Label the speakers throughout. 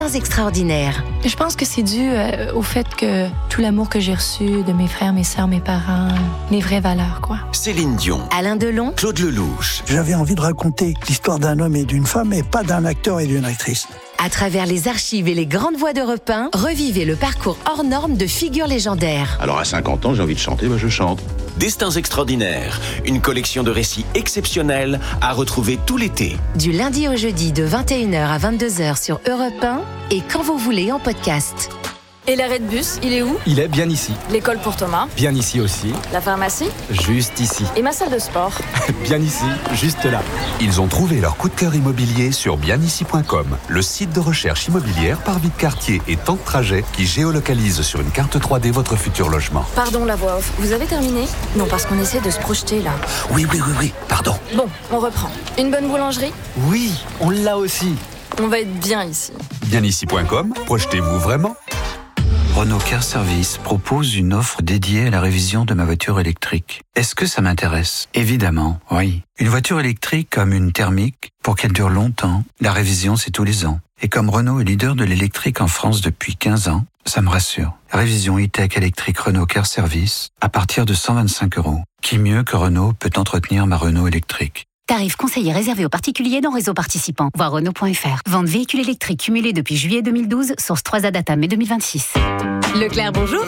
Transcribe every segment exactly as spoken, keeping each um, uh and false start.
Speaker 1: Extraordinaire.
Speaker 2: Je pense que c'est dû euh, au fait que tout l'amour que j'ai reçu de mes frères, mes sœurs, mes parents, mes vraies valeurs, quoi.
Speaker 3: Céline Dion,
Speaker 1: Alain Delon,
Speaker 3: Claude Lelouch.
Speaker 4: J'avais envie de raconter l'histoire d'un homme et d'une femme et pas d'un acteur et d'une actrice.
Speaker 1: À travers les archives et les grandes voix d'Europe un, revivez le parcours hors norme de figures légendaires.
Speaker 5: Alors à cinquante ans, j'ai envie de chanter, bah je chante.
Speaker 3: Destins extraordinaires, une collection de récits exceptionnels à retrouver tout l'été.
Speaker 1: Du lundi au jeudi de vingt et une heures à vingt-deux heures sur Europe un et quand vous voulez en podcast.
Speaker 6: Et l'arrêt de bus, il est où?
Speaker 7: Il est bien ici.
Speaker 6: L'école pour Thomas?
Speaker 7: Bien ici aussi.
Speaker 6: La pharmacie?
Speaker 7: Juste ici.
Speaker 6: Et ma salle de sport?
Speaker 7: Bien ici, juste là.
Speaker 8: Ils ont trouvé leur coup de cœur immobilier sur bien ici point com, le site de recherche immobilière par vie de quartier et temps de trajet qui géolocalise sur une carte trois D votre futur logement.
Speaker 6: Pardon la voix off, vous avez terminé? Non, parce qu'on essaie de se projeter là.
Speaker 8: Oui, oui, oui, oui, pardon.
Speaker 6: Bon, on reprend. Une bonne boulangerie?
Speaker 7: Oui, on l'a aussi.
Speaker 6: On va être bien ici.
Speaker 8: bien ici point com, projetez-vous vraiment.
Speaker 9: Renault Car Service propose une offre dédiée à la révision de ma voiture électrique. Est-ce que ça m'intéresse? Évidemment, oui. Une voiture électrique comme une thermique, pour qu'elle dure longtemps, la révision c'est tous les ans. Et comme Renault est leader de l'électrique en France depuis quinze ans, ça me rassure. Révision e-tech électrique Renault Car Service à partir de cent vingt-cinq euros. Qui mieux que Renault peut entretenir ma Renault électrique?
Speaker 10: Tarif conseillé réservé aux particuliers dans réseau participant. Voir Renault point F R. Vente véhicules électriques cumulés depuis juillet deux mille douze. Source trois A Data mai deux mille vingt-six.
Speaker 1: Leclerc, bonjour.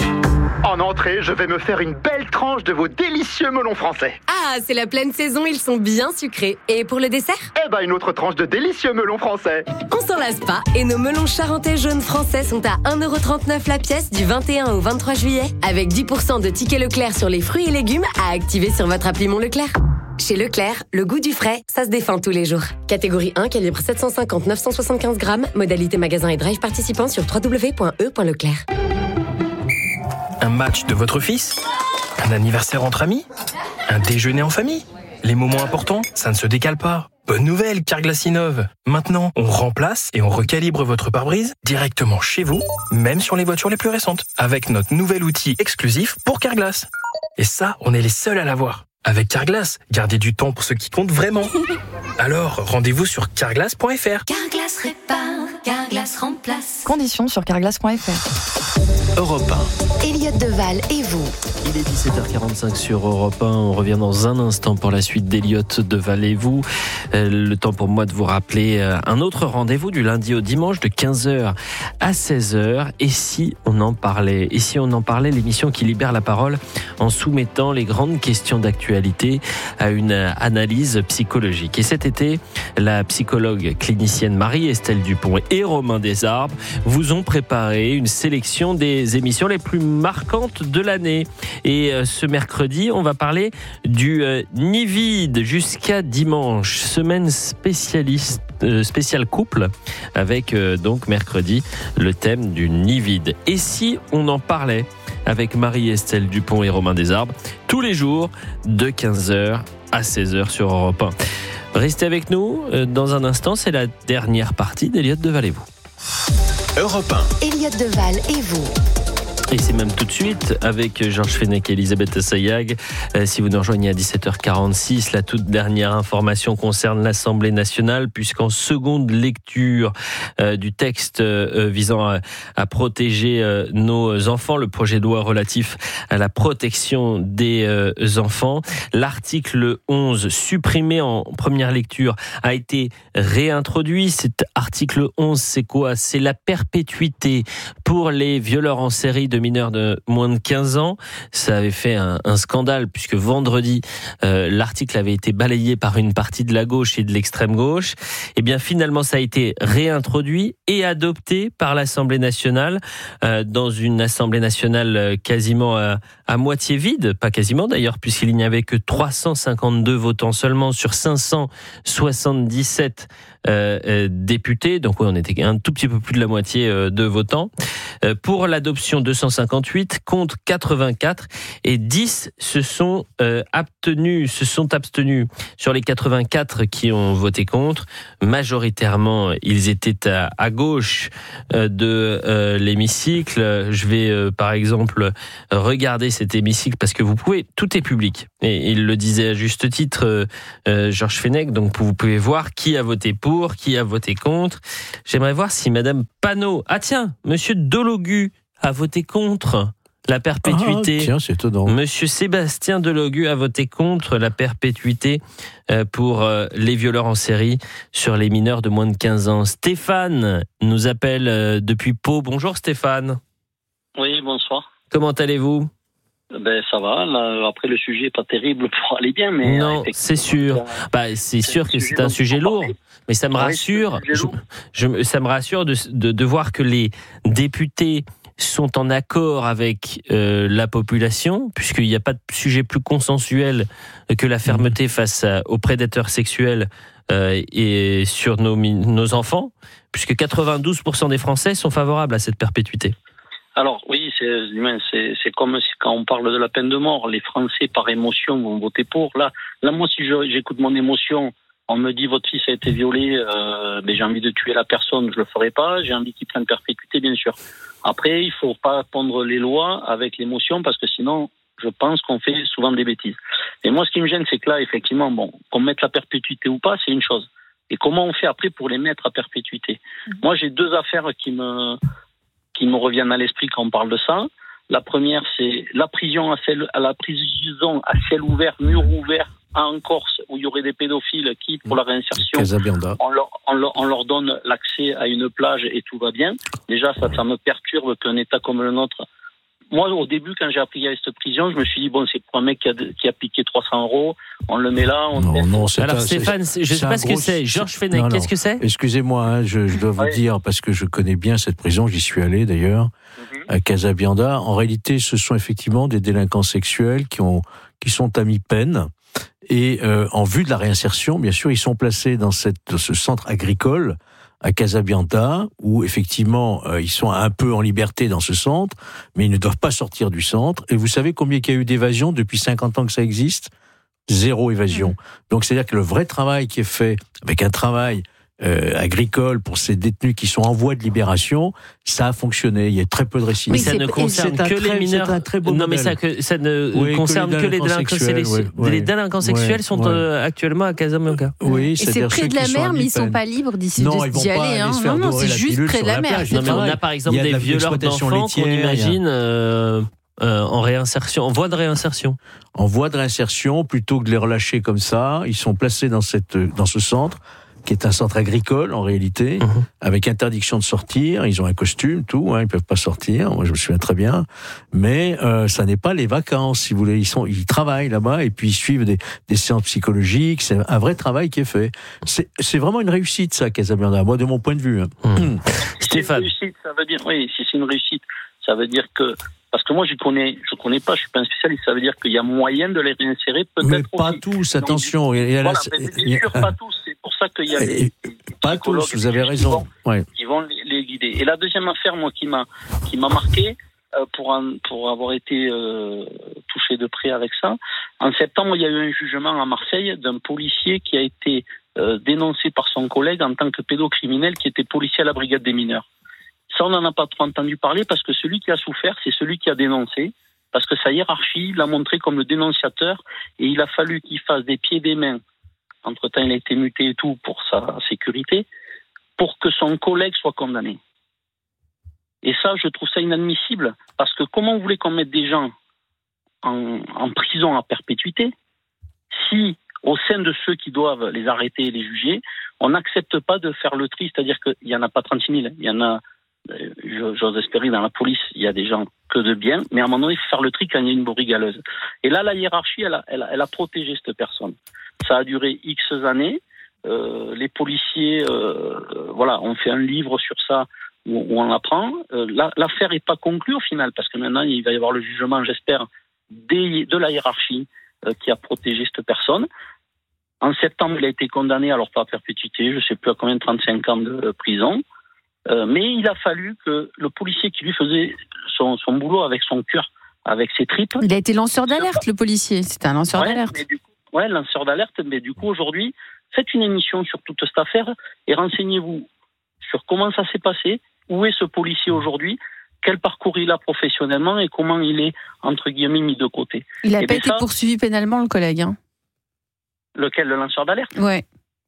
Speaker 11: En entrée, je vais me faire une belle tranche de vos délicieux melons français.
Speaker 12: Ah, c'est la pleine saison, ils sont bien sucrés. Et pour le dessert?
Speaker 11: Eh ben, une autre tranche de délicieux melons français.
Speaker 12: On s'en lasse pas. Et nos melons charentais jaunes français sont à un euro trente-neuf la pièce du vingt et un au vingt-trois juillet. Avec dix pour cent de tickets Leclerc sur les fruits et légumes à activer sur votre appli Mon Leclerc. Chez Leclerc, le goût du frais, ça se défend tous les jours. Catégorie un, calibre sept cent cinquante à neuf cent soixante-quinze grammes. Modalité magasin et drive participant sur w w w point e point leclerc.
Speaker 13: Un match de votre fils? Un anniversaire entre amis? Un déjeuner en famille? Les moments importants, ça ne se décale pas. Bonne nouvelle, Carglass innove. Maintenant, on remplace et on recalibre votre pare-brise directement chez vous, même sur les voitures les plus récentes, avec notre nouvel outil exclusif pour Carglass. Et ça, on est les seuls à l'avoir. Avec Carglass, gardez du temps pour ce qui compte vraiment. Alors, rendez-vous sur carglass point f r.
Speaker 14: Carglass répare, Carglass remplace.
Speaker 2: Conditions sur carglass point f r.
Speaker 3: Europe un.
Speaker 1: Elliott Deval et vous.
Speaker 15: Il est dix-sept heures quarante-cinq sur Europe un. On revient dans un instant pour la suite d'Elliott Deval et vous. Euh, le temps pour moi de vous rappeler euh, un autre rendez-vous du lundi au dimanche de quinze heures à seize heures. Et si on en parlait? Et si on en parlait, l'émission qui libère la parole en soumettant les grandes questions d'actualité à une analyse psychologique. Et cet été, la psychologue clinicienne Marie-Estelle Dupont et Romain Desarbes vous ont préparé une sélection des émissions les plus marquantes de l'année. Et euh, ce mercredi, on va parler du euh, nid vide jusqu'à dimanche, semaine spécialiste, euh, spéciale couple, avec euh, donc mercredi le thème du nid vide. Et si on en parlait avec Marie-Estelle Dupont et Romain Desarbes tous les jours de quinze heures à seize heures sur Europe un. Restez avec nous, euh, dans un instant, c'est la dernière partie d'Elliott Deval et vous.
Speaker 3: Europe un.
Speaker 1: Elliott Deval et vous.
Speaker 15: Et c'est même tout de suite avec Georges Fenech et Elisabeth Assayag. Euh, si vous nous rejoignez à dix-sept heures quarante-six, la toute dernière information concerne l'Assemblée nationale, puisqu'en seconde lecture euh, du texte euh, visant à, à protéger euh, nos enfants, le projet de loi relatif à la protection des euh, enfants, l'article onze, supprimé en première lecture, a été réintroduit. Cet article onze, c'est quoi? C'est la perpétuité pour les violeurs en série de mineurs de moins de quinze ans. Ça avait fait un, un scandale puisque vendredi, euh, l'article avait été balayé par une partie de la gauche et de l'extrême gauche. Et bien finalement, ça a été réintroduit et adopté par l'Assemblée nationale, euh, dans une Assemblée nationale quasiment à, à moitié vide, pas quasiment d'ailleurs, puisqu'il n'y avait que trois cent cinquante-deux votants seulement sur cinq cent soixante-dix-sept euh, euh, députés. Donc oui, on était un tout petit peu plus de la moitié euh, de votants. Euh, pour l'adoption, deux cent cinquante-huit contre quatre-vingt-quatre et dix se sont euh, abstenus, se sont abstenus sur les quatre-vingt-quatre qui ont voté contre. Majoritairement, ils étaient à, à gauche euh, de euh, l'hémicycle. Je vais euh, par exemple regarder cet hémicycle parce que vous pouvez, tout est public. Et il le disait à juste titre, euh, euh, Georges Fenech, donc vous pouvez voir qui a voté pour. pour, qui a voté contre. J'aimerais voir si Madame Panot... Ah tiens, Monsieur Dologu a voté contre la perpétuité.
Speaker 16: Ah, tiens, c'est étonnant.
Speaker 15: Monsieur Sébastien Dologu a voté contre la perpétuité pour les violeurs en série sur les mineurs de moins de quinze ans. Stéphane nous appelle depuis Pau. Bonjour Stéphane.
Speaker 17: Oui, bonsoir.
Speaker 15: Comment allez-vous ?
Speaker 17: Ben ça va. Là, après le sujet n'est pas terrible pour aller bien, mais
Speaker 15: non, c'est sûr. Bah, c'est, c'est sûr que c'est un sujet lourd, mais ça me oui, rassure. Je, je, ça me rassure de, de, de voir que les députés sont en accord avec euh, la population, puisqu'il n'y a pas de sujet plus consensuel que la fermeté face à, aux prédateurs sexuels euh, et sur nos, nos enfants, puisque quatre-vingt-douze pour cent des Français sont favorables à cette perpétuité.
Speaker 17: Alors oui, c'est, c'est, c'est comme quand on parle de la peine de mort, les Français par émotion vont voter pour. Là, là moi, si je, j'écoute mon émotion, on me dit votre fils a été violé, euh, ben, j'ai envie de tuer la personne, je le ferai pas. J'ai envie qu'il prenne perpétuité, bien sûr. Après, il faut pas pondre les lois avec l'émotion parce que sinon, je pense qu'on fait souvent des bêtises. Et moi, ce qui me gêne, c'est que là, effectivement, bon, qu'on mette la perpétuité ou pas, c'est une chose. Et comment on fait après pour les mettre à perpétuité ? Mmh. Moi, j'ai deux affaires qui me qui me reviennent à l'esprit quand on parle de ça. La première, c'est la prison à ciel, à la prison à ciel ouvert, mur ouvert, en Corse, où il y aurait des pédophiles qui, pour la réinsertion, on leur, on, leur, on leur donne l'accès à une plage et tout va bien. Déjà, ça, ça me perturbe qu'un État comme le nôtre... Moi, au début, quand j'ai appris à cette prison, je me suis dit, bon, c'est pour un mec qui a, qui a piqué trois cents euros, on le met là, on...
Speaker 16: Non, non, c'est
Speaker 15: Alors,
Speaker 16: un,
Speaker 15: Stéphane,
Speaker 16: c'est,
Speaker 15: je ne sais pas ce que
Speaker 16: gros...
Speaker 15: c'est. Georges Fenech, qu'est-ce que c'est ?
Speaker 16: Excusez-moi, hein, je, je dois vous oui. dire, parce que je connais bien cette prison, j'y suis allé d'ailleurs, mm-hmm. à Casabianda. En réalité, ce sont effectivement des délinquants sexuels qui, ont, qui sont à mi-peine. Et euh, en vue de la réinsertion, bien sûr, ils sont placés dans, cette, dans ce centre agricole à Casabianda, où effectivement euh, ils sont un peu en liberté dans ce centre, mais ils ne doivent pas sortir du centre. Et vous savez combien il y a eu d'évasion depuis cinquante ans que ça existe ? Zéro évasion. Mmh. Donc c'est-à-dire que le vrai travail qui est fait, avec un travail euh, agricole pour ces détenus qui sont en voie de libération, ça a fonctionné. Il y a très peu de récidives.
Speaker 15: Mais ça ne concerne que les mineurs.
Speaker 16: C'est un très beau
Speaker 15: non,
Speaker 16: modèle.
Speaker 15: mais ça, que, ça ne oui, concerne que les, que les délinquants sexuels. Oui, oui, les délinquants sexuels oui, sont oui. Euh, actuellement à Casabianda.
Speaker 16: Oui,
Speaker 2: et c'est près de la mer, mais ils sont pas libres d'ici
Speaker 16: non,
Speaker 2: d'y aller. Hein. Non, non, c'est juste près de la mer.
Speaker 15: Non, mais on a par exemple des violeurs d'enfants qu'on imagine. Euh, en réinsertion, en voie de réinsertion.
Speaker 16: En voie de réinsertion, plutôt que de les relâcher comme ça, ils sont placés dans cette, dans ce centre, qui est un centre agricole en réalité, mmh. avec interdiction de sortir. Ils ont un costume, tout, hein, ils peuvent pas sortir. Moi, je me souviens très bien. Mais euh, ça n'est pas les vacances, si vous voulez. Ils sont, ils travaillent là-bas et puis ils suivent des, des séances psychologiques. C'est un vrai travail qui est fait. C'est, c'est vraiment une réussite, ça, Casabianda. Moi, de mon point de vue. Hein.
Speaker 15: Mmh.
Speaker 17: Stéphane. Si c'est une réussite, ça veut dire, oui, si c'est une réussite, ça veut dire que. Parce que moi, je connais, je connais pas, je suis pas un spécialiste. Ça veut dire qu'il y a moyen de les réinsérer, peut-être.
Speaker 16: Mais pas
Speaker 17: aussi.
Speaker 16: tous, attention.
Speaker 17: Donc,
Speaker 16: il y a
Speaker 17: voilà,
Speaker 16: la...
Speaker 17: mais bien sûr, pas tous. C'est pour ça qu'il y a des, des
Speaker 16: pas tous. Vous avez raison.
Speaker 17: Qui vont,
Speaker 16: ouais.
Speaker 17: qui vont les, les guider. Et la deuxième affaire, moi, qui m'a, qui m'a marqué euh, pour un, pour avoir été euh, touché de près avec ça. En septembre, il y a eu un jugement à Marseille d'un policier qui a été euh, dénoncé par son collègue en tant que pédocriminel, qui était policier à la brigade des mineurs. Ça, on n'en a pas trop entendu parler parce que celui qui a souffert, c'est celui qui a dénoncé, parce que sa hiérarchie l'a montré comme le dénonciateur et il a fallu qu'il fasse des pieds et des mains. Entre-temps, il a été muté et tout pour sa sécurité, pour que son collègue soit condamné. Et ça, je trouve ça inadmissible parce que comment vous voulez qu'on mette des gens en, en prison à perpétuité si, au sein de ceux qui doivent les arrêter et les juger, on n'accepte pas de faire le tri, c'est-à-dire qu'il n'y en a pas trente-six mille, il y en a... J'ose espérer dans la police, il y a des gens que de bien, mais à un moment donné, il faut faire le tri quand il y a une brigaleuse. Et là, la hiérarchie, elle a, elle a, elle a protégé cette personne. Ça a duré X années. Euh, les policiers, euh, voilà, ont fait un livre sur ça où, où on apprend. Euh, la, l'affaire n'est pas conclue au final, parce que maintenant, il va y avoir le jugement, j'espère, des, de la hiérarchie euh, qui a protégé cette personne. En septembre, il a été condamné, alors pas à perpétuité, je ne sais plus à combien, trente-cinq ans de prison. Euh, mais il a fallu que le policier qui lui faisait son, son boulot avec son cœur, avec ses tripes...
Speaker 2: Il a été lanceur d'alerte, le policier. C'était un lanceur
Speaker 17: ouais,
Speaker 2: d'alerte.
Speaker 17: Mais du coup, ouais, lanceur d'alerte. Mais du coup, aujourd'hui, faites une émission sur toute cette affaire et renseignez-vous sur comment ça s'est passé, où est ce policier aujourd'hui, quel parcours il a professionnellement et comment il est, entre guillemets, mis de côté.
Speaker 2: Il n'a pas été ça, poursuivi pénalement, le collègue. Hein.
Speaker 17: Lequel, le lanceur d'alerte ?
Speaker 2: Ouais.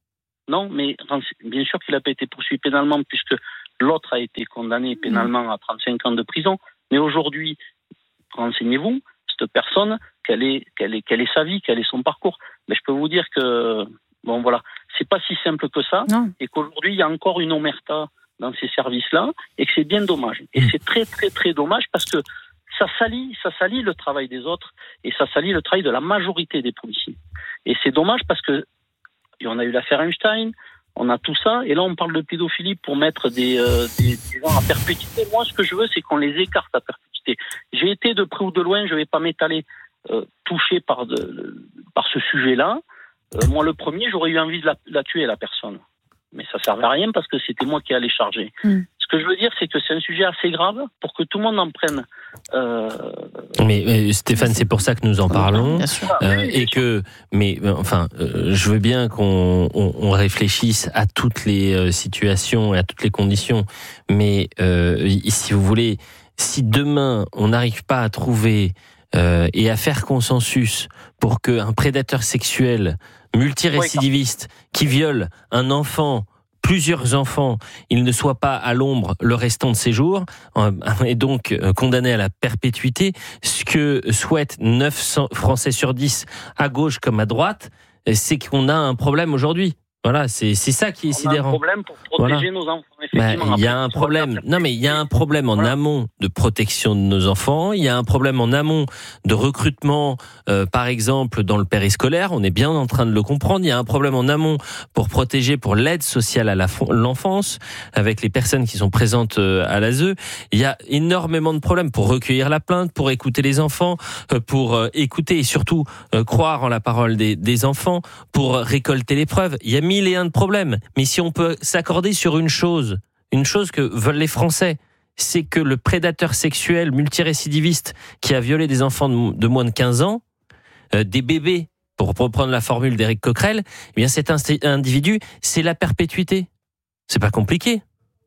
Speaker 17: Non, mais bien sûr qu'il n'a pas été poursuivi pénalement puisque l'autre a été condamné pénalement à trente-cinq ans de prison. Mais aujourd'hui, renseignez-vous, cette personne, quelle est, quelle est, quelle est sa vie, quel est son parcours. Mais je peux vous dire que, bon voilà, c'est pas si simple que ça, non. Et qu'aujourd'hui, il y a encore une omerta dans ces services-là, et que c'est bien dommage. Et c'est très, très, très dommage parce que ça salit, ça salit le travail des autres, et ça salit le travail de la majorité des policiers. Et c'est dommage parce que, on a eu l'affaire Einstein, on a tout ça, et là on parle de pédophilie pour mettre des, euh, des, des gens à perpétuité. Moi, ce que je veux, c'est qu'on les écarte à perpétuité. J'ai été de près ou de loin, je vais pas m'étaler, euh, touché par, de, par ce sujet-là. Euh, moi, le premier, j'aurais eu envie de la, la tuer, la personne. Mais ça servait à rien parce que c'était moi qui allais charger. Mm. Ce que je veux dire, c'est que c'est un sujet assez grave pour que tout le monde en prenne. Euh...
Speaker 15: Mais, mais Stéphane, c'est pour ça que nous en parlons, euh, et que, mais enfin, euh, je veux bien qu'on on, on réfléchisse à toutes les euh, situations et à toutes les conditions. Mais euh, si vous voulez, si demain on n'arrive pas à trouver euh, et à faire consensus pour qu'un prédateur sexuel multirécidiviste qui viole un enfant, plusieurs enfants, il ne soit pas à l'ombre le restant de ses jours, et donc condamné à la perpétuité, ce que souhaitent neuf cents Français sur dix, à gauche comme à droite, c'est qu'on a un problème aujourd'hui. Voilà, c'est c'est ça qui est sidérant.
Speaker 17: On a un problème pour protéger voilà. nos enfants. Effectivement,
Speaker 15: bah, il y a un problème. Non, mais il y a un problème en voilà. amont de protection de nos enfants. Il y a un problème en amont de recrutement, euh, par exemple dans le périscolaire. On est bien en train de le comprendre. Il y a un problème en amont pour protéger, pour l'aide sociale à la, l'enfance, avec les personnes qui sont présentes à l'A S E. Il y a énormément de problèmes pour recueillir la plainte, pour écouter les enfants, pour euh, écouter et surtout euh, croire en la parole des, des enfants, pour récolter les preuves. Il y a mille et un de problèmes. Mais si on peut s'accorder sur une chose, une chose que veulent les Français, c'est que le prédateur sexuel multirécidiviste qui a violé des enfants de, de moins de quinze ans, euh, des bébés, pour reprendre la formule d'Éric Coquerel, eh bien cet individu, c'est la perpétuité. C'est pas compliqué.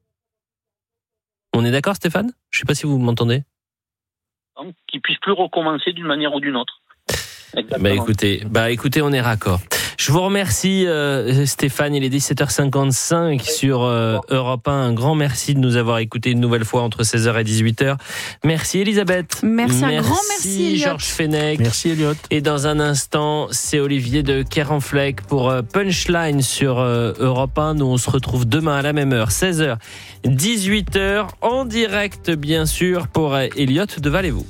Speaker 15: On est d'accord, Stéphane ? Je sais pas si vous m'entendez.
Speaker 17: Qu'il puisse plus recommencer d'une manière ou d'une autre. Exactement.
Speaker 15: Bah écoutez, bah écoutez, on est raccord. Je vous remercie euh, Stéphane, il est dix-sept heures cinquante-cinq sur euh, Europe un. Un grand merci de nous avoir écoutés une nouvelle fois entre seize heures et dix-huit heures. Merci Elisabeth.
Speaker 18: Merci, merci un grand merci Elliot.
Speaker 15: Georges Fenech.
Speaker 16: Merci Elliot.
Speaker 15: Et dans un instant, c'est Olivier de Kerenfleck pour euh, Punchline sur euh, Europe un. Nous on se retrouve demain à la même heure, seize heures, dix-huit heures, en direct bien sûr pour euh, Elliot de Valez-vous.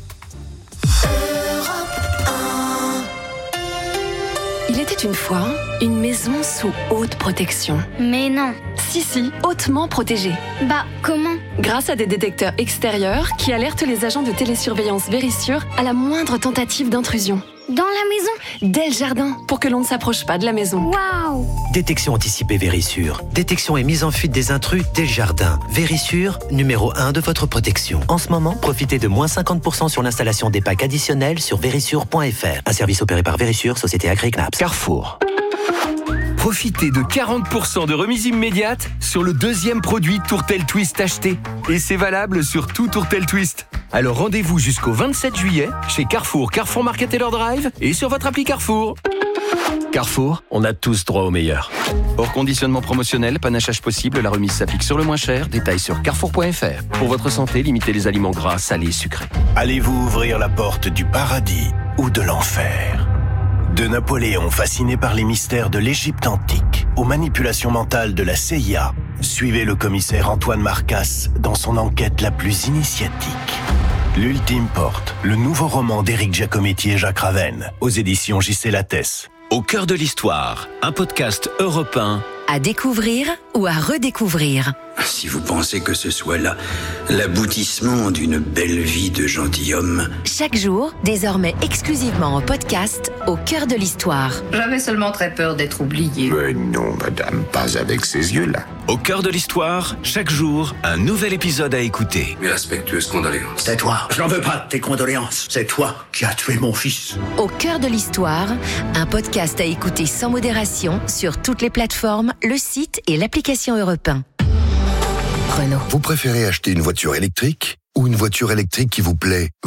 Speaker 19: Il était une fois une maison sous haute protection.
Speaker 20: Mais non.
Speaker 19: Si, si, hautement protégée.
Speaker 20: Bah, comment ?
Speaker 19: Grâce à des détecteurs extérieurs qui alertent les agents de télésurveillance Vérissure à la moindre tentative d'intrusion.
Speaker 20: Dans la
Speaker 19: maison ? Dès le jardin, pour que l'on ne s'approche pas de la maison.
Speaker 20: Waouh !
Speaker 21: Détection anticipée Vérissure. Détection et mise en fuite des intrus dès le jardin. Vérissure, numéro un de votre protection. En ce moment, profitez de moins cinquante pour cent sur l'installation des packs additionnels sur vérissure point f r. Un service opéré par Vérissure, société Agri-Knaps.
Speaker 22: Carrefour. Profitez de quarante pour cent de remise immédiate sur le deuxième produit Tourtel Twist acheté. Et c'est valable sur tout Tourtel Twist. Alors rendez-vous jusqu'au vingt-sept juillet chez Carrefour, Carrefour Market Taylor Drive et sur votre appli Carrefour.
Speaker 23: Carrefour, on a tous droit au meilleur. Hors conditionnement promotionnel, panachage possible, la remise s'applique sur le moins cher. Détails sur carrefour point f r. Pour votre santé, limitez les aliments gras, salés, sucrés.
Speaker 3: Allez-vous ouvrir la porte du paradis ou de l'enfer ? De Napoléon fasciné par les mystères de l'Égypte antique aux manipulations mentales de la C I A, suivez le commissaire Antoine Marcasse dans son enquête la plus initiatique. L'Ultime Porte, le nouveau roman d'Éric Giacometti et Jacques Ravenne, aux éditions J C Lattès.
Speaker 24: Au cœur de l'histoire, un podcast Europe un.
Speaker 1: À découvrir ou à redécouvrir.
Speaker 25: Si vous pensez que ce soit là l'aboutissement d'une belle vie de gentilhomme.
Speaker 1: Chaque jour, désormais exclusivement en podcast, au cœur de l'histoire.
Speaker 26: J'avais seulement très peur d'être oublié.
Speaker 25: Mais non, madame, pas avec ces yeux-là.
Speaker 24: Au cœur de l'histoire, chaque jour, un nouvel épisode à écouter.
Speaker 25: Mes respectueuses condoléances.
Speaker 27: C'est toi. Je n'en veux pas de tes condoléances. C'est toi qui as tué mon fils.
Speaker 1: Au cœur de l'histoire, un podcast à écouter sans modération sur toutes les plateformes, le site et l'application Europe un. Renault.
Speaker 28: Vous préférez acheter une voiture électrique ou une voiture électrique qui vous plaît vraiment ?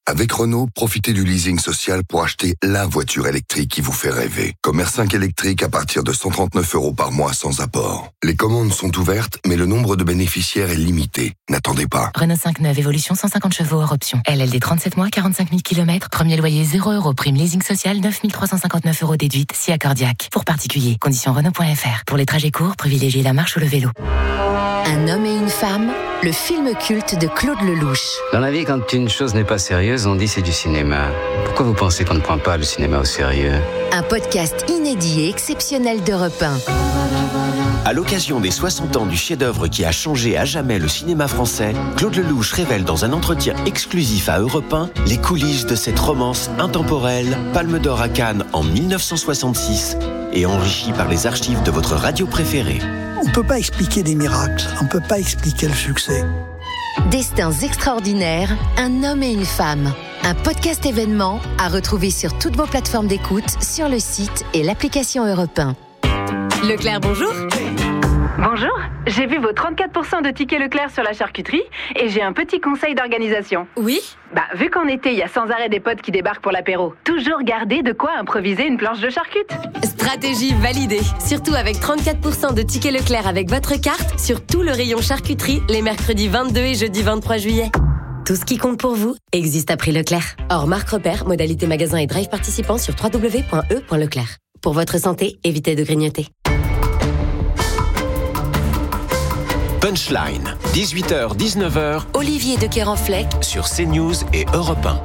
Speaker 4: Avec Renault, profitez du leasing social pour acheter la voiture électrique qui vous fait rêver. Comme R cinq électrique à partir de cent trente-neuf euros par mois sans apport. Les commandes sont ouvertes, mais le nombre de bénéficiaires est limité. N'attendez pas.
Speaker 1: Renault cinq neuf, évolution cent cinquante chevaux hors option. L L D trente-sept mois, quarante-cinq mille kilomètres. Premier loyer zéro euros. Prime leasing social neuf mille trois cent cinquante-neuf euros déduite. Si accordiaque. Pour particulier. Conditions Renault point F R. Pour les trajets courts, privilégiez la marche ou le vélo. Un homme et une femme, le film culte de Claude Lelouch.
Speaker 5: Dans la vie, quand une chose n'est pas sérieuse, on dit c'est du cinéma. Pourquoi vous pensez qu'on ne prend pas le cinéma au sérieux ?
Speaker 1: Un podcast inédit et exceptionnel d'Europe un.
Speaker 24: À l'occasion des soixante ans du chef-d'œuvre qui a changé à jamais le cinéma français, Claude Lelouch révèle dans un entretien exclusif à Europe un les coulisses de cette romance intemporelle, Palme d'Or à Cannes en dix-neuf cent soixante-six et enrichie par les archives de votre radio préférée.
Speaker 6: On ne peut pas expliquer des miracles, on ne peut pas expliquer le succès.
Speaker 1: Destins extraordinaires, un homme et une femme. Un podcast événement à retrouver sur toutes vos plateformes d'écoute, sur le site et l'application Europe un.
Speaker 12: Leclerc, bonjour.
Speaker 7: Bonjour, j'ai vu vos trente-quatre pour cent de tickets Leclerc sur la charcuterie et j'ai un petit conseil d'organisation.
Speaker 12: Oui ?
Speaker 7: Bah, vu qu'en été, il y a sans arrêt des potes qui débarquent pour l'apéro, toujours garder de quoi improviser une planche de charcute.
Speaker 12: Stratégie validée. Surtout avec trente-quatre pour cent de tickets Leclerc avec votre carte sur tout le rayon charcuterie les mercredis vingt-deux et jeudi vingt-trois juillet. Tout ce qui compte pour vous existe à prix Leclerc. Hors marque repère, modalité magasin et drive participant sur w w w point e point leclerc. Pour votre santé, évitez de grignoter.
Speaker 24: Punchline, dix-huit heures dix-neuf heures,
Speaker 1: Olivier de Kerenfleck
Speaker 24: sur CNews et Europe un.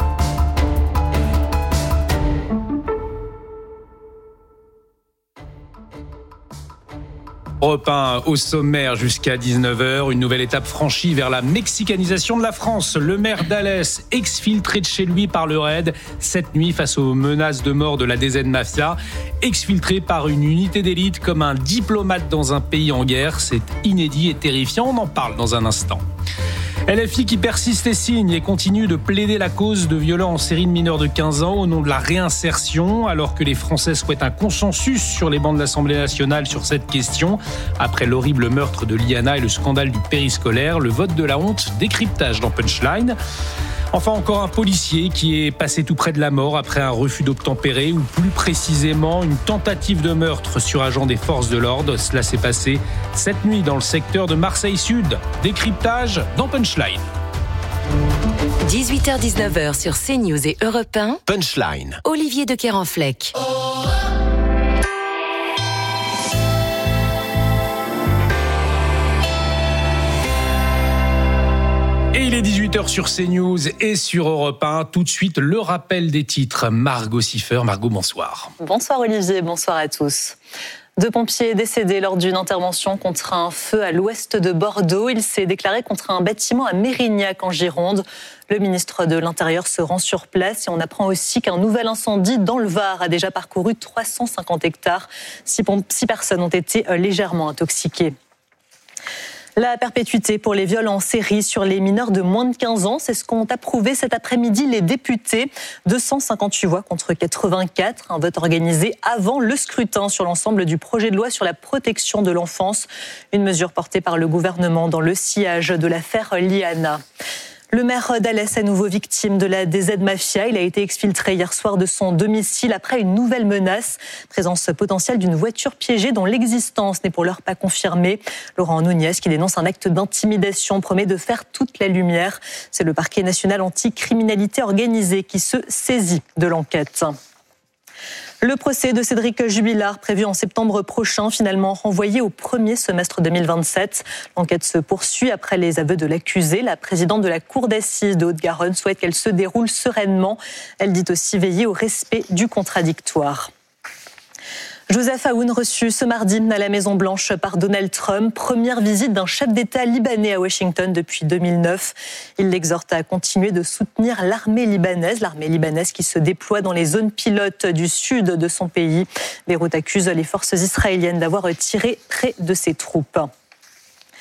Speaker 8: Europe un au sommaire jusqu'à dix-neuf heures, une nouvelle étape franchie vers la mexicanisation de la France. Le maire d'Alès, exfiltré de chez lui par le raid cette nuit face aux menaces de mort de la D Z Mafia, exfiltré par une unité d'élite comme un diplomate dans un pays en guerre. C'est inédit et terrifiant, on en parle dans un instant. L F I qui persiste et signe et continue de plaider la cause de violents en série de mineurs de quinze ans au nom de la réinsertion, alors que les Français souhaitent un consensus sur les bancs de l'Assemblée nationale sur cette question. Après l'horrible meurtre de Liana et le scandale du périscolaire, le vote de la honte, décryptage dans Punchline. Enfin, encore un policier qui est passé tout près de la mort après un refus d'obtempérer, ou plus précisément une tentative de meurtre sur agent des forces de l'ordre. Cela s'est passé cette nuit dans le secteur de Marseille-Sud. Décryptage dans Punchline.
Speaker 1: dix-huit heures dix-neuf heures sur CNews et Europe un.
Speaker 24: Punchline.
Speaker 1: Olivier de Kerenfleck.
Speaker 8: Et il est dix-huit heures sur CNews et sur Europe un. Tout de suite, le rappel des titres. Margot Siffer. Margot, bonsoir.
Speaker 9: Bonsoir Olivier, bonsoir à tous. Deux pompiers décédés lors d'une intervention contre un feu à l'ouest de Bordeaux. Il s'est déclaré contre un bâtiment à Mérignac en Gironde. Le ministre de l'Intérieur se rend sur place et on apprend aussi qu'un nouvel incendie dans le Var a déjà parcouru trois cent cinquante hectares. Six, six personnes ont été légèrement intoxiquées. La perpétuité pour les viols en série sur les mineurs de moins de quinze ans, c'est ce qu'ont approuvé cet après-midi les députés. deux cent cinquante-huit voix contre quatre-vingt-quatre, un vote organisé avant le scrutin sur l'ensemble du projet de loi sur la protection de l'enfance, une mesure portée par le gouvernement dans le sillage de l'affaire Liana. Le maire d'Alès, à nouveau victime de la D Z Mafia, il a été exfiltré hier soir de son domicile après une nouvelle menace. Présence potentielle d'une voiture piégée dont l'existence n'est pour l'heure pas confirmée. Laurent Nunez, qui dénonce un acte d'intimidation, promet de faire toute la lumière. C'est le parquet national anti-criminalité organisée qui se saisit de l'enquête. Le procès de Cédric Jubilard, prévu en septembre prochain, finalement renvoyé au premier semestre deux mille vingt-sept. L'enquête se poursuit après les aveux de l'accusé. La présidente de la Cour d'assises de Haute-Garonne souhaite qu'elle se déroule sereinement. Elle dit aussi veiller au respect du contradictoire. Joseph Aoun reçu ce mardi à la Maison-Blanche par Donald Trump. Première visite d'un chef d'État libanais à Washington depuis deux mille neuf. Il l'exhorte à continuer de soutenir l'armée libanaise, l'armée libanaise qui se déploie dans les zones pilotes du sud de son pays. Beyrouth accuse les forces israéliennes d'avoir tiré près de ses troupes.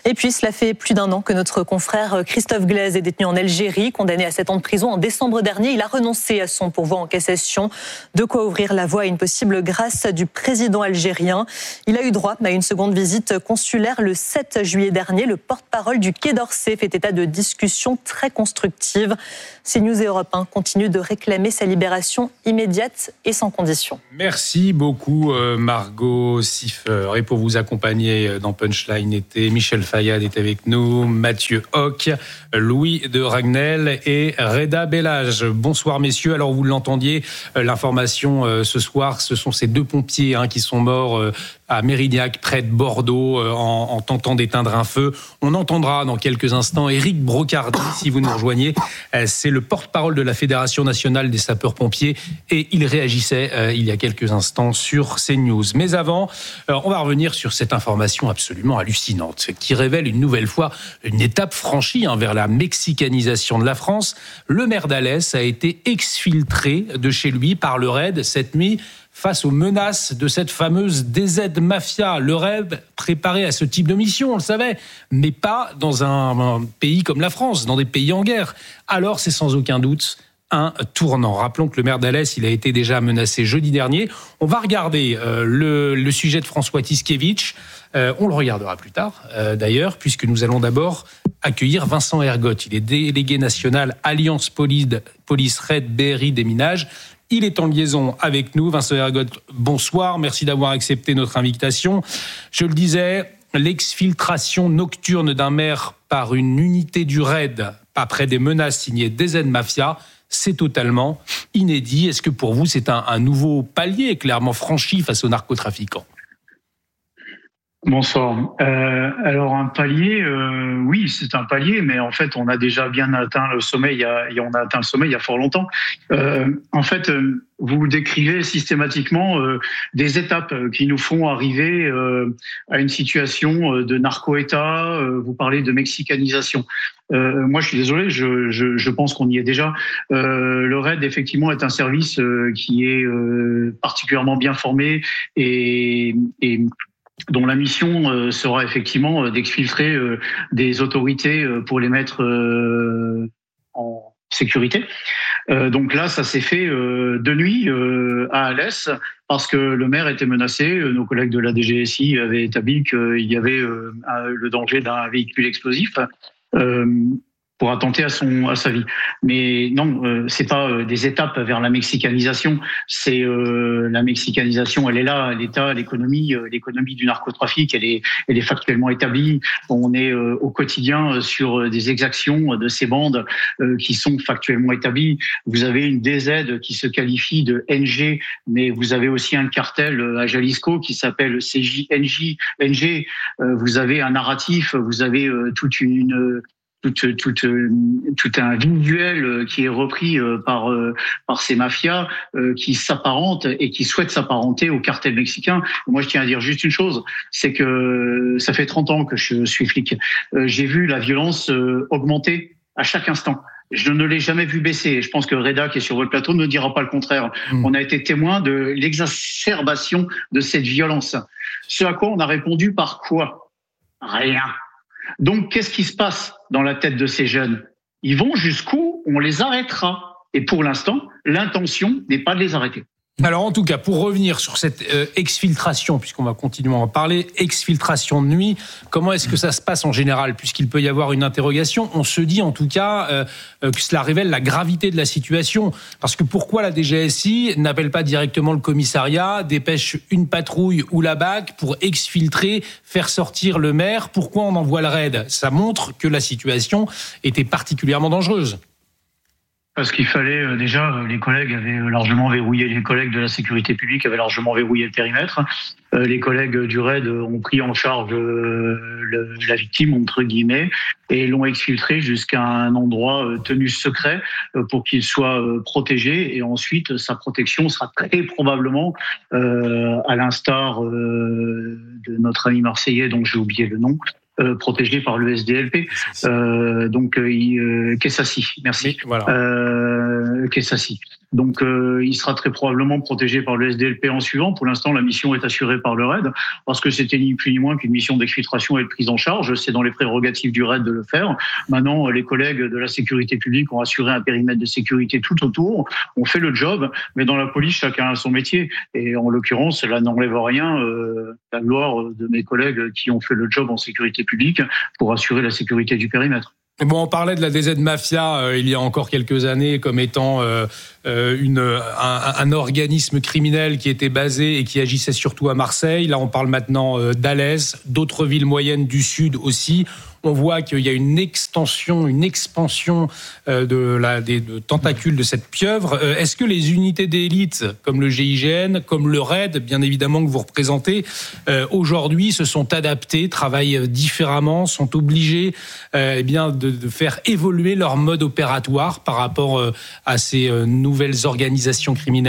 Speaker 9: Et puis, cela fait plus d'un an que notre confrère Christophe Glaise est détenu en Algérie, condamné à sept ans de prison en décembre dernier. Il a renoncé à son pourvoi en cassation, de quoi ouvrir la voie à une possible grâce du président algérien. Il a eu droit à une seconde visite consulaire le sept juillet dernier. Le porte-parole du Quai d'Orsay fait état de discussions très constructives. CNews et Europe un continuent de réclamer sa libération immédiate et sans condition.
Speaker 8: Merci beaucoup Margot Siffer. Et pour vous accompagner dans Punchline été, Michel Fayad est avec nous, Mathieu Hoc, Louis de Ragnel et Reda Bellage. Bonsoir messieurs. Alors vous l'entendiez, l'information ce soir, ce sont ces deux pompiers hein, qui sont morts à Mérignac, près de Bordeaux, en, en tentant d'éteindre un feu. On entendra dans quelques instants Éric Brocardi, si vous nous rejoignez. C'est le porte-parole de la Fédération nationale des sapeurs-pompiers et il réagissait euh, il y a quelques instants sur CNews. Mais avant, euh, on va revenir sur cette information absolument hallucinante qui révèle une nouvelle fois une étape franchie hein, vers la mexicanisation de la France. Le maire d'Alès a été exfiltré de chez lui par le raid cette nuit face aux menaces de cette fameuse D Z Mafia. Le rêve préparé à ce type de mission, on le savait, mais pas dans un, un pays comme la France, dans des pays en guerre. Alors c'est sans aucun doute un tournant. Rappelons que le maire d'Alès, il a été déjà menacé jeudi dernier. On va regarder euh, le, le sujet de François Tiskevitch. Euh, on le regardera plus tard, euh, d'ailleurs, puisque nous allons d'abord accueillir Vincent Ergotte. Il est délégué national Alliance Police, Police Red B R I Déminage. Il est en liaison avec nous. Vincent Ergotte, bonsoir. Merci d'avoir accepté notre invitation. Je le disais, l'exfiltration nocturne d'un maire par une unité du raid après des menaces signées D Z Mafia, c'est totalement inédit. Est-ce que pour vous, c'est un, un nouveau palier clairement franchi face aux narcotrafiquants ?
Speaker 2: Bonsoir. Euh, alors un palier, euh, oui, c'est un palier, mais en fait, on a déjà bien atteint le sommet. Il y a, on a atteint le sommet il y a fort longtemps. Euh, en fait, euh, vous décrivez systématiquement euh, des étapes qui nous font arriver euh, à une situation de narco-État. Euh, vous parlez de mexicanisation. Euh, moi, je suis désolé, je, je, je pense qu'on y est déjà. Euh, le RAID, effectivement, est un service euh, qui est euh, particulièrement bien formé et, et dont la mission euh, sera effectivement euh, d'exfiltrer euh, des autorités euh, pour les mettre euh, en sécurité. Euh, donc là, ça s'est fait euh, de nuit euh, à Alès parce que le maire était menacé. Nos collègues de la D G S I avaient établi qu'il y avait euh, le danger d'un véhicule explosif. Euh, pour attenter à son à sa vie. Mais non, euh, c'est pas euh, des étapes vers la mexicanisation. C'est euh, la mexicanisation, elle est là, l'État, l'économie, euh, l'économie du narcotrafic, elle est, elle est factuellement établie. On est euh, au quotidien sur des exactions de ces bandes euh, qui sont factuellement établies. Vous avez une D Z qui se qualifie de N G, mais vous avez aussi un cartel à Jalisco qui s'appelle C J N J N G. Euh, vous avez un narratif, vous avez euh, toute une Tout, tout, tout un visuel qui est repris par par ces mafias qui s'apparentent et qui souhaitent s'apparenter au cartel mexicain. Moi, je tiens à dire juste une chose, c'est que ça fait trente ans que je suis flic. J'ai vu la violence augmenter à chaque instant. Je ne l'ai jamais vu baisser. Je pense que Reda, qui est sur votre plateau, ne dira pas le contraire. Mmh. On a été témoin de l'exacerbation de cette violence. Ce à quoi on a répondu par quoi ? Rien. Donc, qu'est-ce qui se passe dans la tête de ces jeunes ? Ils vont jusqu'où on les arrêtera. Et pour l'instant, l'intention n'est pas de les arrêter.
Speaker 8: Alors en tout cas, pour revenir sur cette euh, exfiltration, puisqu'on va continuer à en parler, exfiltration de nuit, comment est-ce que ça se passe en général ? Puisqu'il peut y avoir une interrogation, on se dit en tout cas euh, euh, que cela révèle la gravité de la situation. Parce que pourquoi la D G S I n'appelle pas directement le commissariat, dépêche une patrouille ou la B A C pour exfiltrer, faire sortir le maire ? Pourquoi on envoie le raid ? Ça montre que la situation était particulièrement dangereuse.
Speaker 2: Parce qu'il fallait déjà, les collègues avaient largement verrouillé, les collègues de la sécurité publique avaient largement verrouillé le périmètre. Les collègues du raid ont pris en charge le, la victime, entre guillemets, et l'ont exfiltré jusqu'à un endroit tenu secret pour qu'il soit protégé. Et ensuite, sa protection sera très probablement, euh, à l'instar euh, de notre ami marseillais, dont j'ai oublié le nom, euh, protégé par le S D L P. Euh, donc, euh, euh, Kessassi, merci.
Speaker 8: Oui, voilà.
Speaker 2: Euh, Kessassi. Donc, euh, il sera très probablement protégé par le S D L P en suivant. Pour l'instant, la mission est assurée par le R A I D, parce que c'était ni plus ni moins qu'une mission d'exfiltration et de prise en charge. C'est dans les prérogatives du R A I D de le faire. Maintenant, les collègues de la sécurité publique ont assuré un périmètre de sécurité tout autour. On fait le job, mais dans la police, chacun a son métier. Et en l'occurrence, cela n'enlève rien euh, la gloire de mes collègues qui ont fait le job en sécurité publique pour assurer la sécurité du périmètre.
Speaker 8: Bon, on parlait de la D Z Mafia euh, il y a encore quelques années comme étant euh, une, un, un organisme criminel qui était basé et qui agissait surtout à Marseille. Là, on parle maintenant euh, d'Alès, d'autres villes moyennes du Sud aussi. On voit qu'il y a une extension, une expansion euh, de la, des de tentacules de cette pieuvre. Euh, est-ce que les unités d'élite, comme le G I G N, comme le R A I D, bien évidemment que vous représentez, euh, aujourd'hui se sont adaptés, travaillent différemment, sont obligés euh, eh bien de, de faire évoluer leur mode opératoire par rapport euh, à ces euh, nouvelles organisations criminelles ?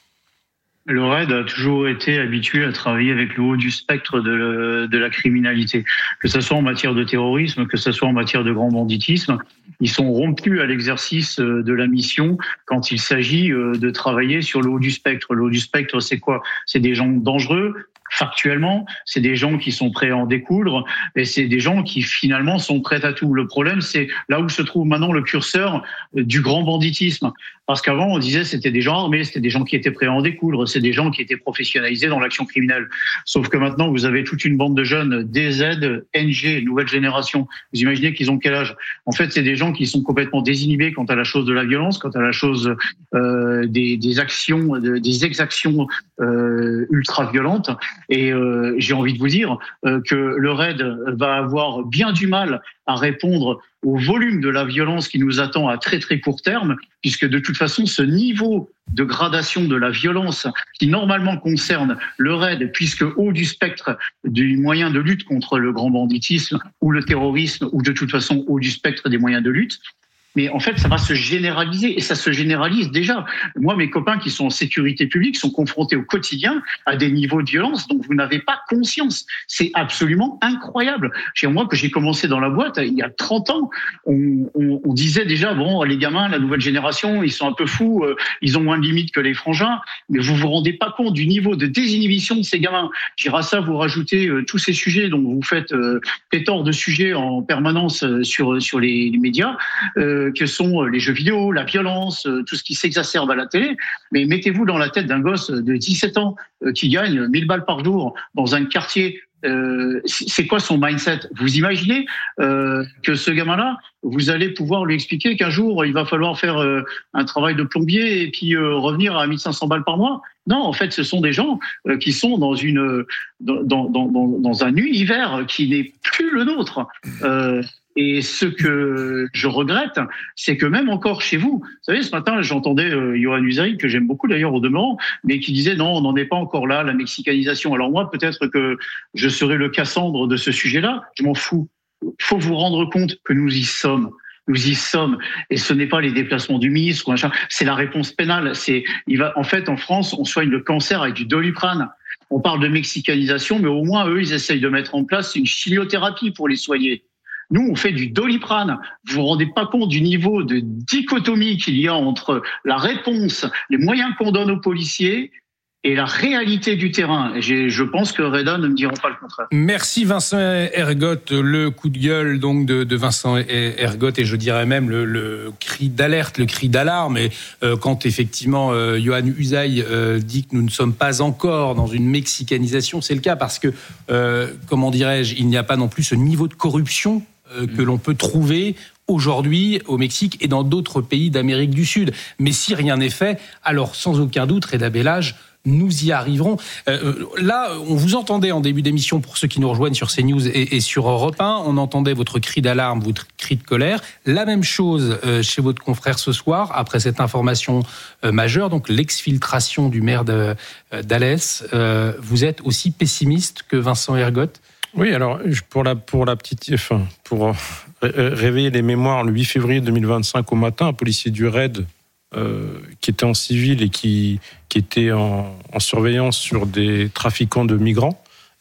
Speaker 2: Le R A I D a toujours été habitué à travailler avec le haut du spectre de, le, de la criminalité, que ce soit en matière de terrorisme, que ce soit en matière de grand banditisme. Ils sont rompus à l'exercice de la mission quand il s'agit de travailler sur le haut du spectre. Le haut du spectre, c'est quoi ? C'est des gens dangereux. Factuellement, c'est des gens qui sont prêts à en découdre et c'est des gens qui finalement sont prêts à tout. Le problème, c'est là où se trouve maintenant le curseur du grand banditisme. Parce qu'avant, on disait c'était des gens armés, c'était des gens qui étaient prêts à en découdre, c'est des gens qui étaient professionnalisés dans l'action criminelle. Sauf que maintenant, vous avez toute une bande de jeunes, D Z, N G, nouvelle génération. Vous imaginez qu'ils ont quel âge ? En fait, c'est des gens qui sont complètement désinhibés quant à la chose de la violence, quant à la chose euh, des, des actions, des exactions euh, ultra-violentes. Et euh, j'ai envie de vous dire euh, que le R A I D va avoir bien du mal à répondre au volume de la violence qui nous attend à très très court terme, puisque de toute façon, ce niveau de gradation de la violence qui normalement concerne le R A I D, puisque haut du spectre du moyen de lutte contre le grand banditisme ou le terrorisme, ou de toute façon haut du spectre des moyens de lutte, mais en fait, ça va se généraliser et ça se généralise déjà. Moi, mes copains qui sont en sécurité publique sont confrontés au quotidien à des niveaux de violence dont vous n'avez pas conscience. C'est absolument incroyable. Chez moi, que j'ai commencé dans la boîte il y a trente ans, on, on, on disait déjà, bon, les gamins, la nouvelle génération, ils sont un peu fous, euh, ils ont moins de limites que les frangins, mais vous vous rendez pas compte du niveau de désinhibition de ces gamins. J'irai ça, vous rajoutez euh, tous ces sujets dont vous faites euh, pléthore de sujets en permanence euh, sur, sur les, les médias, euh, que sont les jeux vidéo, la violence, tout ce qui s'exacerbe à la télé. Mais mettez-vous dans la tête d'un gosse de dix-sept ans qui gagne mille balles par jour dans un quartier. Euh, c'est quoi son mindset ? Vous imaginez euh, que ce gamin-là, vous allez pouvoir lui expliquer qu'un jour, il va falloir faire euh, un travail de plombier et puis euh, revenir à mille cinq cents balles par mois ? Non, en fait, ce sont des gens euh, qui sont dans, une, dans, dans, dans, dans un univers qui n'est plus le nôtre. Euh, Et ce que je regrette, c'est que même encore chez vous, vous savez, ce matin, j'entendais euh, Yohann Usaï, que j'aime beaucoup d'ailleurs au demeurant, mais qui disait non, on n'en est pas encore là, la mexicanisation. Alors moi, peut-être que je serai le Cassandre de ce sujet-là, je m'en fous. Il faut vous rendre compte que nous y sommes. Nous y sommes, et ce n'est pas les déplacements du ministre, c'est la réponse pénale. C'est, il va, en fait, en France, on soigne le cancer avec du Doliprane. On parle de mexicanisation, mais au moins, eux, ils essayent de mettre en place une chimiothérapie pour les soigner. Nous, on fait du Doliprane. Vous vous rendez pas compte du niveau de dichotomie qu'il y a entre la réponse, les moyens qu'on donne aux policiers et la réalité du terrain. Et je pense que Reda ne me diront pas le contraire.
Speaker 8: Merci Vincent Ergotte. Le coup de gueule donc de, de Vincent Ergotte et je dirais même le, le cri d'alerte, le cri d'alarme. Et euh, quand effectivement euh, Yohann Usaï euh, dit que nous ne sommes pas encore dans une mexicanisation, c'est le cas parce que, euh, comment dirais-je, il n'y a pas non plus ce niveau de corruption euh, que mmh. l'on peut trouver aujourd'hui au Mexique et dans d'autres pays d'Amérique du Sud. Mais si rien n'est fait, alors sans aucun doute, Reda Bellage, nous y arriverons. Euh, là, on vous entendait en début d'émission, pour ceux qui nous rejoignent sur CNews et, et sur Europe un, on entendait votre cri d'alarme, votre cri de colère. La même chose euh, chez votre confrère ce soir, après cette information euh, majeure, donc l'exfiltration du maire de, euh, d'Alès. Euh, vous êtes aussi pessimiste que Vincent Ergotte ?
Speaker 10: Oui, alors pour la, pour la petite... Enfin, pour réveiller les mémoires, le huit février deux mille vingt-cinq au matin, un policier du R A I D Euh, qui était en civil et qui, qui était en, en surveillance sur des trafiquants de migrants,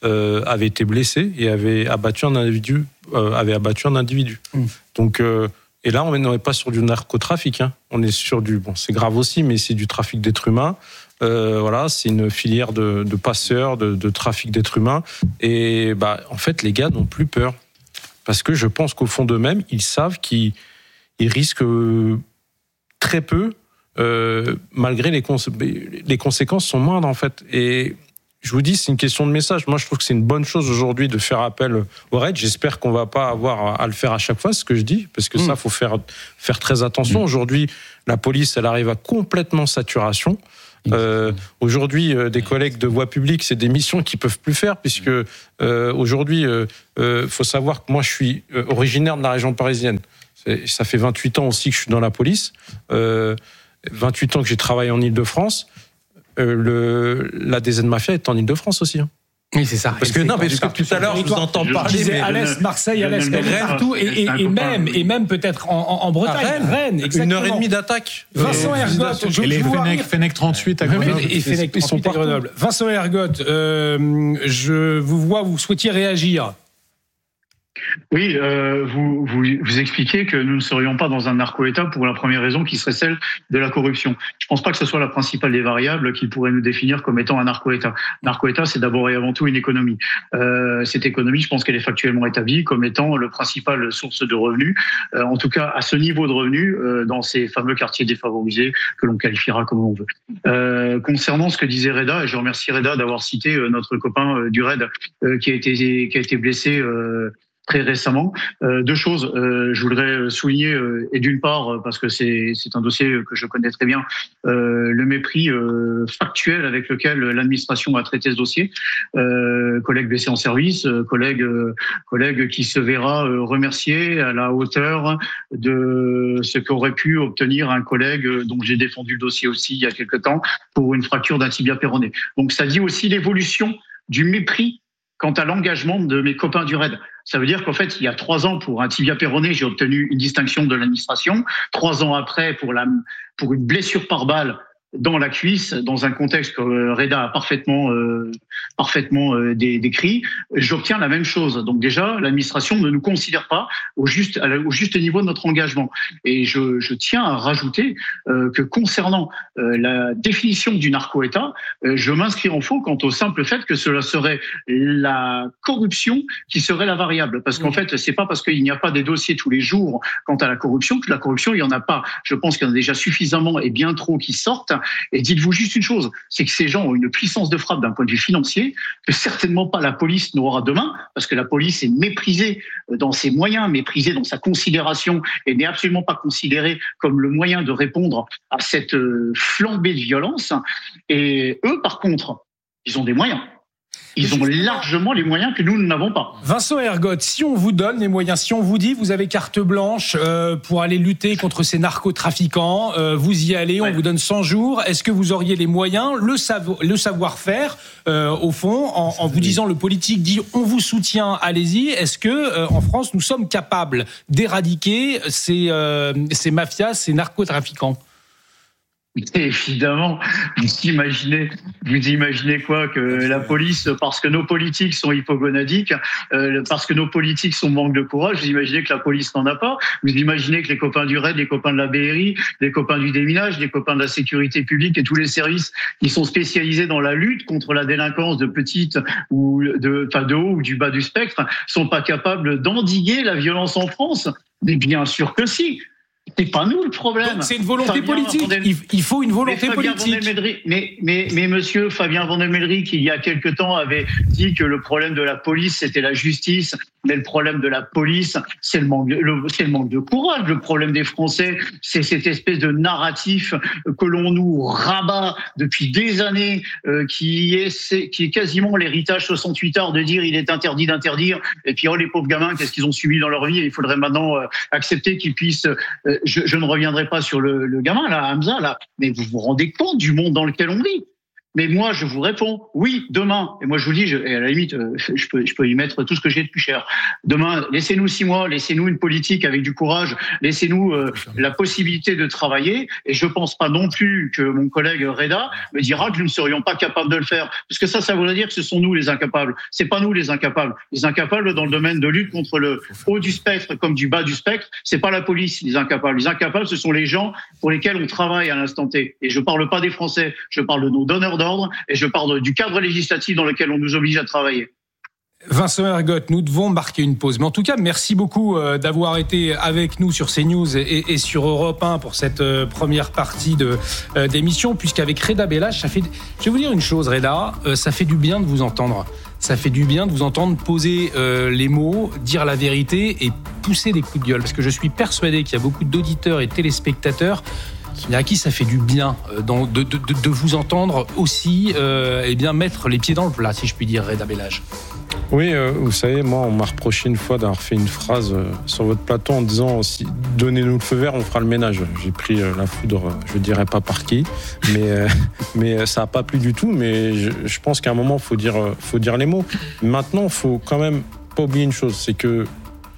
Speaker 10: euh, avait été blessé et avait abattu un individu. Euh, avait abattu un individu. Mmh. Donc, euh, et là, on n'est pas sur du narcotrafic. Hein. On est sur du... Bon, c'est grave aussi, mais c'est du trafic d'êtres humains. Euh, voilà, c'est une filière de, de passeurs, de, de trafic d'êtres humains. Et bah, en fait, les gars n'ont plus peur. Parce que je pense qu'au fond d'eux-mêmes, ils savent qu'ils ils risquent très peu, euh, malgré les, cons- les conséquences sont moindres, en fait. Et je vous dis, c'est une question de message. Moi, je trouve que c'est une bonne chose aujourd'hui de faire appel au raid. J'espère qu'on va pas avoir à le faire à chaque fois, c'est ce que je dis, parce que mmh. ça, faut faire, faire très attention. Mmh. Aujourd'hui, la police, elle arrive à complètement saturation. Euh, aujourd'hui, euh, des collègues de voie publique, c'est des missions qu'ils peuvent plus faire, puisque euh, aujourd'hui, il euh, euh, faut savoir que moi, je suis euh, originaire de la région parisienne. C'est, ça fait vingt-huit ans aussi que je suis dans la police, euh, vingt-huit ans que j'ai travaillé en Île-de-France. Euh, le, la D Z Mafia est en Île-de-France aussi. Hein.
Speaker 8: Oui, c'est ça.
Speaker 10: Parce que, non, parce que tout à l'heure, je vous entends parler.
Speaker 8: Mais à l'Est, Marseille, à l'Est, partout, et, et, et même, et même peut-être en, en Bretagne.
Speaker 10: Rennes,
Speaker 8: Rennes, exactement.
Speaker 10: Une heure et demie d'attaque.
Speaker 8: Vincent Ergotte.
Speaker 11: Et les Fennec, Fennec trente-huit à Grenoble.
Speaker 8: Et Fennec trente-huit à Grenoble. Vincent Ergotte, euh, je vous vois, vous souhaitiez réagir.
Speaker 2: Oui, euh, vous, vous vous expliquez que nous ne serions pas dans un narco-État pour la première raison qui serait celle de la corruption. Je ne pense pas que ce soit la principale des variables qui pourrait nous définir comme étant un narco-État. Narco-État, c'est d'abord et avant tout une économie. Euh, cette économie, je pense qu'elle est factuellement établie comme étant le principal source de revenus, euh, en tout cas à ce niveau de revenus, euh, dans ces fameux quartiers défavorisés que l'on qualifiera comme on veut. Euh, concernant ce que disait Reda, et je remercie Reda d'avoir cité euh, notre copain euh, du raid euh, qui a été qui a été blessé euh, très récemment. Euh, deux choses, euh, je voudrais souligner, euh, et d'une part, parce que c'est, c'est un dossier que je connais très bien, euh, le mépris euh, factuel avec lequel l'administration a traité ce dossier. Euh, collègue blessé en service, euh, collègue, euh, collègue qui se verra euh, remercié à la hauteur de ce qu'aurait pu obtenir un collègue dont j'ai défendu le dossier aussi il y a quelque temps pour une fracture d'un tibia péroné. Donc ça dit aussi l'évolution du mépris quant à l'engagement de mes copains du raid. Ça veut dire qu'en fait, il y a trois ans, pour un tibia péroné, j'ai obtenu une distinction de l'administration. Trois ans après, pour, la, pour une blessure par balle dans la cuisse, dans un contexte que Reda a parfaitement, euh, parfaitement euh, décrit, j'obtiens la même chose. Donc déjà, l'administration ne nous considère pas au juste, au juste niveau de notre engagement. Et je, je tiens à rajouter euh, que concernant euh, la définition du narco-État, euh, je m'inscris en faux quant au simple fait que cela serait la corruption qui serait la variable. Parce qu'en fait, c'est pas parce qu'il n'y a pas des dossiers tous les jours quant à la corruption que la corruption, il y en a pas. Je pense qu'il y en a déjà suffisamment et bien trop qui sortent. Et dites-vous juste une chose, c'est que ces gens ont une puissance de frappe d'un point de vue financier que certainement pas la police n'aura demain, parce que la police est méprisée dans ses moyens, méprisée dans sa considération et n'est absolument pas considérée comme le moyen de répondre à cette flambée de violence. Et eux, par contre, ils ont des moyens. Ils ont largement les moyens que nous, nous n'avons pas.
Speaker 8: Vincent Ergotte, si on vous donne les moyens, si on vous dit vous avez carte blanche euh, pour aller lutter contre ces narcotrafiquants, euh, vous y allez, ouais. On vous donne cent jours, est-ce que vous auriez les moyens, le, savo- le savoir-faire, euh, au fond, en, en vous disant le politique dit on vous soutient, allez-y, est-ce que euh, en France nous sommes capables d'éradiquer ces, euh, ces mafias, ces narcotrafiquants ?
Speaker 2: Évidemment, vous imaginez, vous imaginez quoi, que la police, parce que nos politiques sont hypogonadiques, euh, parce que nos politiques sont manque de courage, vous imaginez que la police n'en a pas, vous imaginez que les copains du raid, les copains de la B R I, les copains du déminage, les copains de la sécurité publique et tous les services qui sont spécialisés dans la lutte contre la délinquance de petite ou de, enfin de haut ou du bas du spectre, sont pas capables d'endiguer la violence en France? Mais bien sûr que si. C'est pas nous le problème.
Speaker 8: Donc c'est une volonté Fabien politique. Vandel... Il faut une volonté mais politique.
Speaker 2: Mais, mais, mais monsieur Fabien Vandelmelric, il y a quelque temps, avait dit que le problème de la police, c'était la justice. Mais le problème de la police, c'est le manque de, le, c'est le manque de courage. Le problème des Français, c'est cette espèce de narratif que l'on nous rabat depuis des années, euh, qui est, c'est, qui est quasiment l'héritage soixante-huit heures de dire il est interdit d'interdire. Et puis, oh, les pauvres gamins, qu'est-ce qu'ils ont subi dans leur vie? Et il faudrait maintenant euh, accepter qu'ils puissent... Euh, je, je ne reviendrai pas sur le, le gamin, là, Hamza, là, mais vous vous rendez compte du monde dans lequel on vit? Mais moi, je vous réponds, oui, demain. Et moi, je vous dis, je, et à la limite, je peux, je peux y mettre tout ce que j'ai de plus cher. Demain, laissez-nous six mois, laissez-nous une politique avec du courage, laissez-nous euh, la possibilité de travailler. Et je pense pas non plus que mon collègue Reda me dira que nous ne serions pas capables de le faire. Parce que ça, ça voudrait dire que ce sont nous les incapables. C'est pas nous les incapables. Les incapables dans le domaine de lutte contre le haut du spectre comme du bas du spectre, c'est pas la police, les incapables. Les incapables, ce sont les gens pour lesquels on travaille à l'instant T. Et je parle pas des Français, je parle de nos donneurs d'ordre et je parle du cadre législatif dans lequel on nous oblige à travailler.
Speaker 8: Vincent Ergotte, nous devons marquer une pause. Mais en tout cas, merci beaucoup d'avoir été avec nous sur CNews et, et sur Europe un pour cette première partie de, d'émission, puisqu'avec Reda Bellach, ça fait... Je vais vous dire une chose, Reda, ça fait du bien de vous entendre. Ça fait du bien de vous entendre poser euh, les mots, dire la vérité et pousser des coups de gueule. Parce que je suis persuadé qu'il y a beaucoup d'auditeurs et téléspectateurs à qui ça fait du bien euh, de, de, de, de vous entendre aussi euh, eh bien, mettre les pieds dans le plat, si je puis dire, Reda Bellach.
Speaker 10: Oui, euh, vous savez, moi, on m'a reproché une fois d'avoir fait une phrase euh, sur votre plateau en disant si, « Donnez-nous le feu vert, on fera le ménage ». J'ai pris euh, la foudre, euh, je ne dirais pas par qui, mais, euh, mais ça n'a pas plu du tout. Mais je, je pense qu'à un moment, il faut dire, euh, faut dire les mots. Maintenant, il ne faut quand même pas oublier une chose, c'est que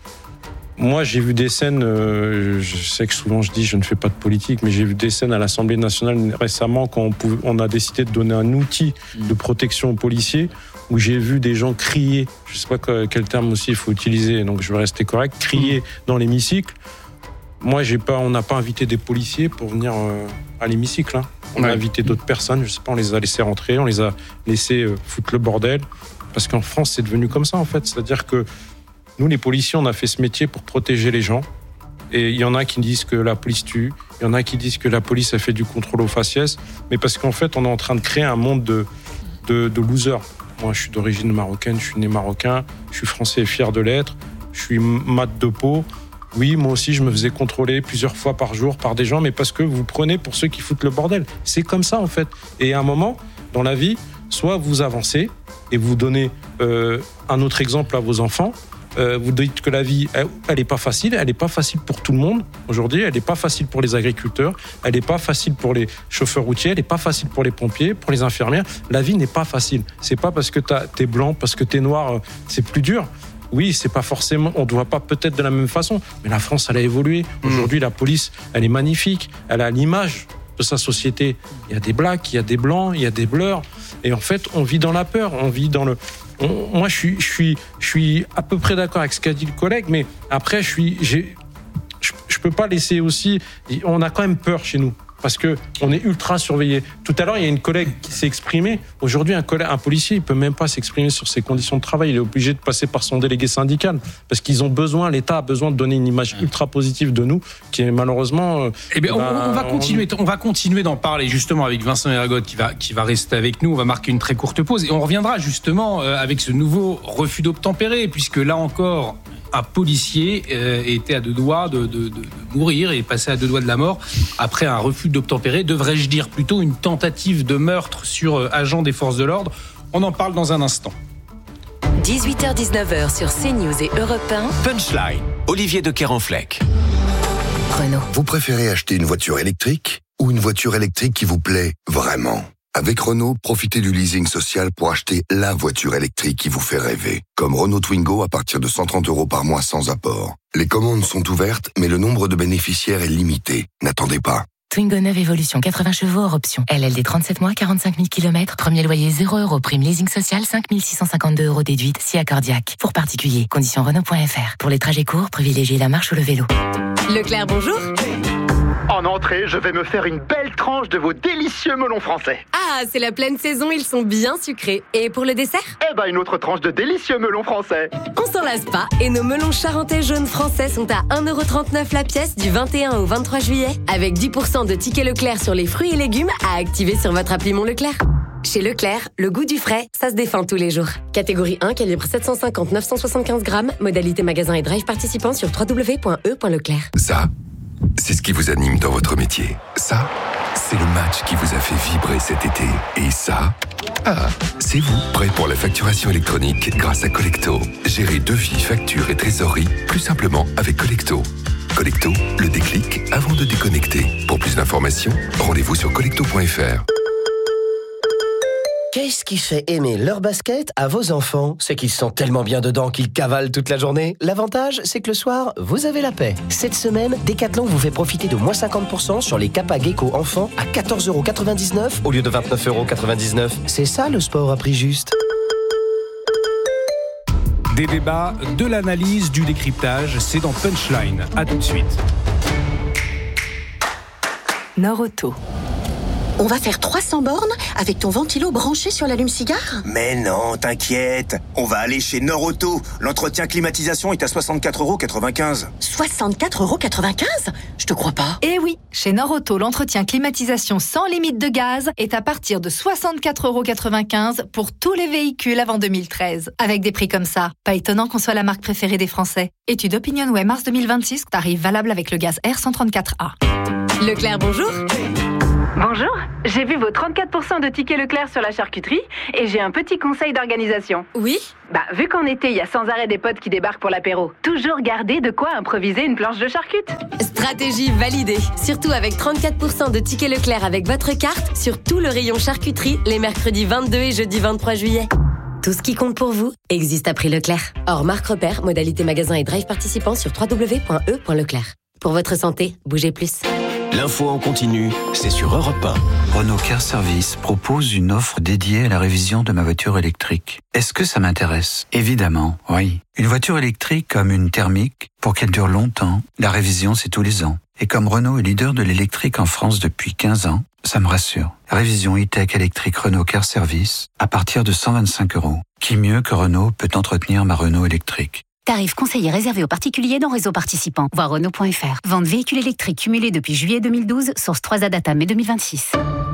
Speaker 10: moi, j'ai vu des scènes, euh, je sais que souvent je dis je ne fais pas de politique, mais j'ai vu des scènes à l'Assemblée nationale récemment quand on, pouvait, on a décidé de donner un outil de protection aux policiers, où j'ai vu des gens crier, je ne sais pas quel terme aussi il faut utiliser, donc je vais rester correct, crier dans l'hémicycle. Moi, j'ai pas, on n'a pas invité des policiers pour venir euh, à l'hémicycle. Hein. On ouais. a invité d'autres personnes, je ne sais pas, on les a laissés rentrer, on les a laissés euh, foutre le bordel, parce qu'en France, c'est devenu comme ça en fait, c'est-à-dire que nous, les policiers, on a fait ce métier pour protéger les gens. Et il y en a qui disent que la police tue, il y en a qui disent que la police a fait du contrôle au faciès, mais parce qu'en fait, on est en train de créer un monde de, de, de losers. Moi, je suis d'origine marocaine, je suis né marocain, je suis français et fier de l'être, je suis mat de peau. Oui, moi aussi, je me faisais contrôler plusieurs fois par jour par des gens, mais parce que vous prenez pour ceux qui foutent le bordel. C'est comme ça, en fait. Et à un moment, dans la vie, soit vous avancez et vous donnez euh, un autre exemple à vos enfants. Euh, vous dites que la vie, elle, elle est pas facile, elle est pas facile pour tout le monde aujourd'hui, elle est pas facile pour les agriculteurs, elle est pas facile pour les chauffeurs routiers, elle est pas facile pour les pompiers, pour les infirmières. La vie n'est pas facile. C'est pas parce que t'es blanc, parce que t'es noir, c'est plus dur. Oui, c'est pas forcément, on ne voit pas peut-être de la même façon, mais la France, elle a évolué. Aujourd'hui, la police, elle est magnifique, elle a l'image de sa société. Il y a des blacks, il y a des blancs, il y a des blurs, et en fait, on vit dans la peur, on vit dans le... On, moi, je suis, je, suis, je suis à peu près d'accord avec ce qu'a dit le collègue, mais après, je suis, j'ai, je, je peux pas laisser aussi... On a quand même peur chez nous, parce qu'on est ultra surveillé. Tout à l'heure, il y a une collègue qui s'est exprimée. Aujourd'hui, un, collègue, un policier, il peut même pas s'exprimer sur ses conditions de travail. Il est obligé de passer par son délégué syndical, parce qu'ils ont besoin, l'État a besoin de donner une image ultra positive de nous, qui est malheureusement...
Speaker 8: Eh bien,
Speaker 10: bah,
Speaker 8: on, on va continuer, on va continuer d'en parler justement avec Vincent Ergotte qui va, qui va rester avec nous. On va marquer une très courte pause et on reviendra justement avec ce nouveau refus d'obtempérer, puisque là encore... un policier euh, était à deux doigts de, de, de, de mourir et passé à deux doigts de la mort après un refus d'obtempérer. Devrais-je dire plutôt une tentative de meurtre sur euh, agent des forces de l'ordre? On en parle dans un instant.
Speaker 12: dix-huit heures dix-neuf heures sur CNews et Europe un.
Speaker 24: Punchline, Olivier de Kerenfleck.
Speaker 12: Renault.
Speaker 4: Vous préférez acheter une voiture électrique ou une voiture électrique qui vous plaît vraiment? Avec Renault, profitez du leasing social pour acheter la voiture électrique qui vous fait rêver. Comme Renault Twingo à partir de cent trente euros par mois sans apport. Les commandes sont ouvertes, mais le nombre de bénéficiaires est limité. N'attendez pas.
Speaker 1: Twingo neuf Evolution, quatre-vingts chevaux hors option. L L D trente-sept mois, quarante-cinq mille kilomètres. Premier loyer zéro euros. Prime leasing social, cinq mille six cent cinquante-deux euros déduite. Si accordiaque. Pour particuliers. Conditions Renault point F R. Pour les trajets courts, privilégiez la marche ou le vélo.
Speaker 12: Leclerc, bonjour.
Speaker 13: En entrée, je vais me faire une belle tranche de vos délicieux melons français.
Speaker 12: Ah, c'est la pleine saison, ils sont bien sucrés. Et pour le dessert?
Speaker 13: Eh ben, une autre tranche de délicieux melons français.
Speaker 12: On s'en lasse pas, et nos melons charentais jaunes français sont à un euro trente-neuf la pièce du vingt et un au vingt-trois juillet, avec dix pour cent de tickets Leclerc sur les fruits et légumes à activer sur votre appli Mon Leclerc. Chez Leclerc, le goût du frais, ça se défend tous les jours. Catégorie un, calibre sept cent cinquante neuf cent soixante-quinze grammes, modalité magasin et drive participant sur w w w point e point leclerc.
Speaker 14: Ça, c'est ce qui vous anime dans votre métier. Ça, c'est le match qui vous a fait vibrer cet été. Et ça, ah, c'est vous, prêt pour la facturation électronique grâce à Collecto. Gérez devis, factures et trésorerie plus simplement avec Collecto. Collecto, le déclic avant de déconnecter. Pour plus d'informations, rendez-vous sur collecto point f r.
Speaker 15: Qu'est-ce qui fait aimer leur basket à vos enfants? C'est qu'ils sont tellement bien dedans qu'ils cavalent toute la journée. L'avantage, c'est que le soir, vous avez la paix. Cette semaine, Decathlon vous fait profiter de moins cinquante pour cent sur les Kappa Gecko enfants à quatorze euros quatre-vingt-dix-neuf au lieu de vingt-neuf euros quatre-vingt-dix-neuf. C'est ça le sport à prix juste.
Speaker 8: Des débats, de l'analyse, du décryptage, c'est dans Punchline. À tout de suite.
Speaker 16: Norauto. On va faire trois cents bornes avec ton ventilo branché sur l'allume-cigare?
Speaker 17: Mais non, t'inquiète. On va aller chez Norauto. L'entretien climatisation est à soixante-quatre euros quatre-vingt-quinze.
Speaker 16: soixante-quatre euros quatre-vingt-quinze? Je te crois pas.
Speaker 18: Eh oui, chez Norauto, l'entretien climatisation sans limite de gaz est à partir de soixante-quatre euros quatre-vingt-quinze pour tous les véhicules avant deux mille treize. Avec des prix comme ça, pas étonnant qu'on soit la marque préférée des Français. Étude OpinionWay mars deux mille vingt-six, tarif valable avec le gaz R cent trente-quatre A.
Speaker 12: Leclerc, bonjour.
Speaker 7: Bonjour, j'ai vu vos trente-quatre pour cent de tickets Leclerc sur la charcuterie et j'ai un petit conseil d'organisation.
Speaker 12: Oui?
Speaker 7: Bah, vu qu'en été, il y a sans arrêt des potes qui débarquent pour l'apéro, toujours garder de quoi improviser une planche de charcute.
Speaker 12: Stratégie validée. Surtout avec trente-quatre pour cent de tickets Leclerc avec votre carte sur tout le rayon charcuterie les mercredis vingt-deux et jeudi vingt-trois juillet. Tout ce qui compte pour vous existe à prix Leclerc. Hors marque repère, modalité magasin et drive participant sur w w w point e point leclerc. Pour votre santé, bougez plus.
Speaker 24: L'info en continu, c'est sur Europe un.
Speaker 19: Renault Car Service propose une offre dédiée à la révision de ma voiture électrique. Est-ce que ça m'intéresse? Évidemment, oui. Une voiture électrique comme une thermique, pour qu'elle dure longtemps, la révision c'est tous les ans. Et comme Renault est leader de l'électrique en France depuis quinze ans, ça me rassure. Révision e-tech électrique Renault Car Service à partir de cent vingt-cinq euros. Qui mieux que Renault peut entretenir ma Renault électrique?
Speaker 20: Tarif conseillé réservé aux particuliers dans réseau participant. Voir Renault point f r. Vente véhicules électriques cumulés depuis juillet deux mille douze, source trois A Data mai deux mille vingt-six.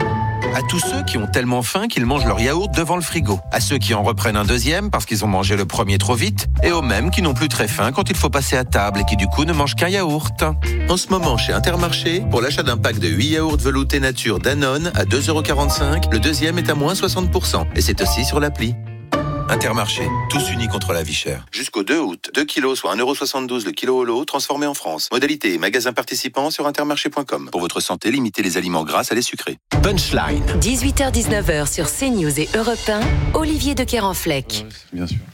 Speaker 21: À tous ceux qui ont tellement faim qu'ils mangent leur yaourt devant le frigo. À ceux qui en reprennent un deuxième parce qu'ils ont mangé le premier trop vite. Et aux mêmes qui n'ont plus très faim quand il faut passer à table et qui du coup ne mangent qu'un yaourt. En ce moment chez Intermarché, pour l'achat d'un pack de huit yaourts veloutés nature Danone à deux euros quarante-cinq, le deuxième est à moins soixante pour cent. Et c'est aussi sur l'appli. Intermarché, tous unis contre la vie chère. Jusqu'au deux août, deux kilos soit un euro soixante-douze le kilo au lot, transformé en France. Modalité et magasin participant sur intermarché point com. Pour votre santé, limitez les aliments gras à les sucrés.
Speaker 24: Punchline.
Speaker 12: dix-huit heures dix-neuf heures sur CNews et Europe un, Olivier de Kerenfleck.
Speaker 11: Bien sûr.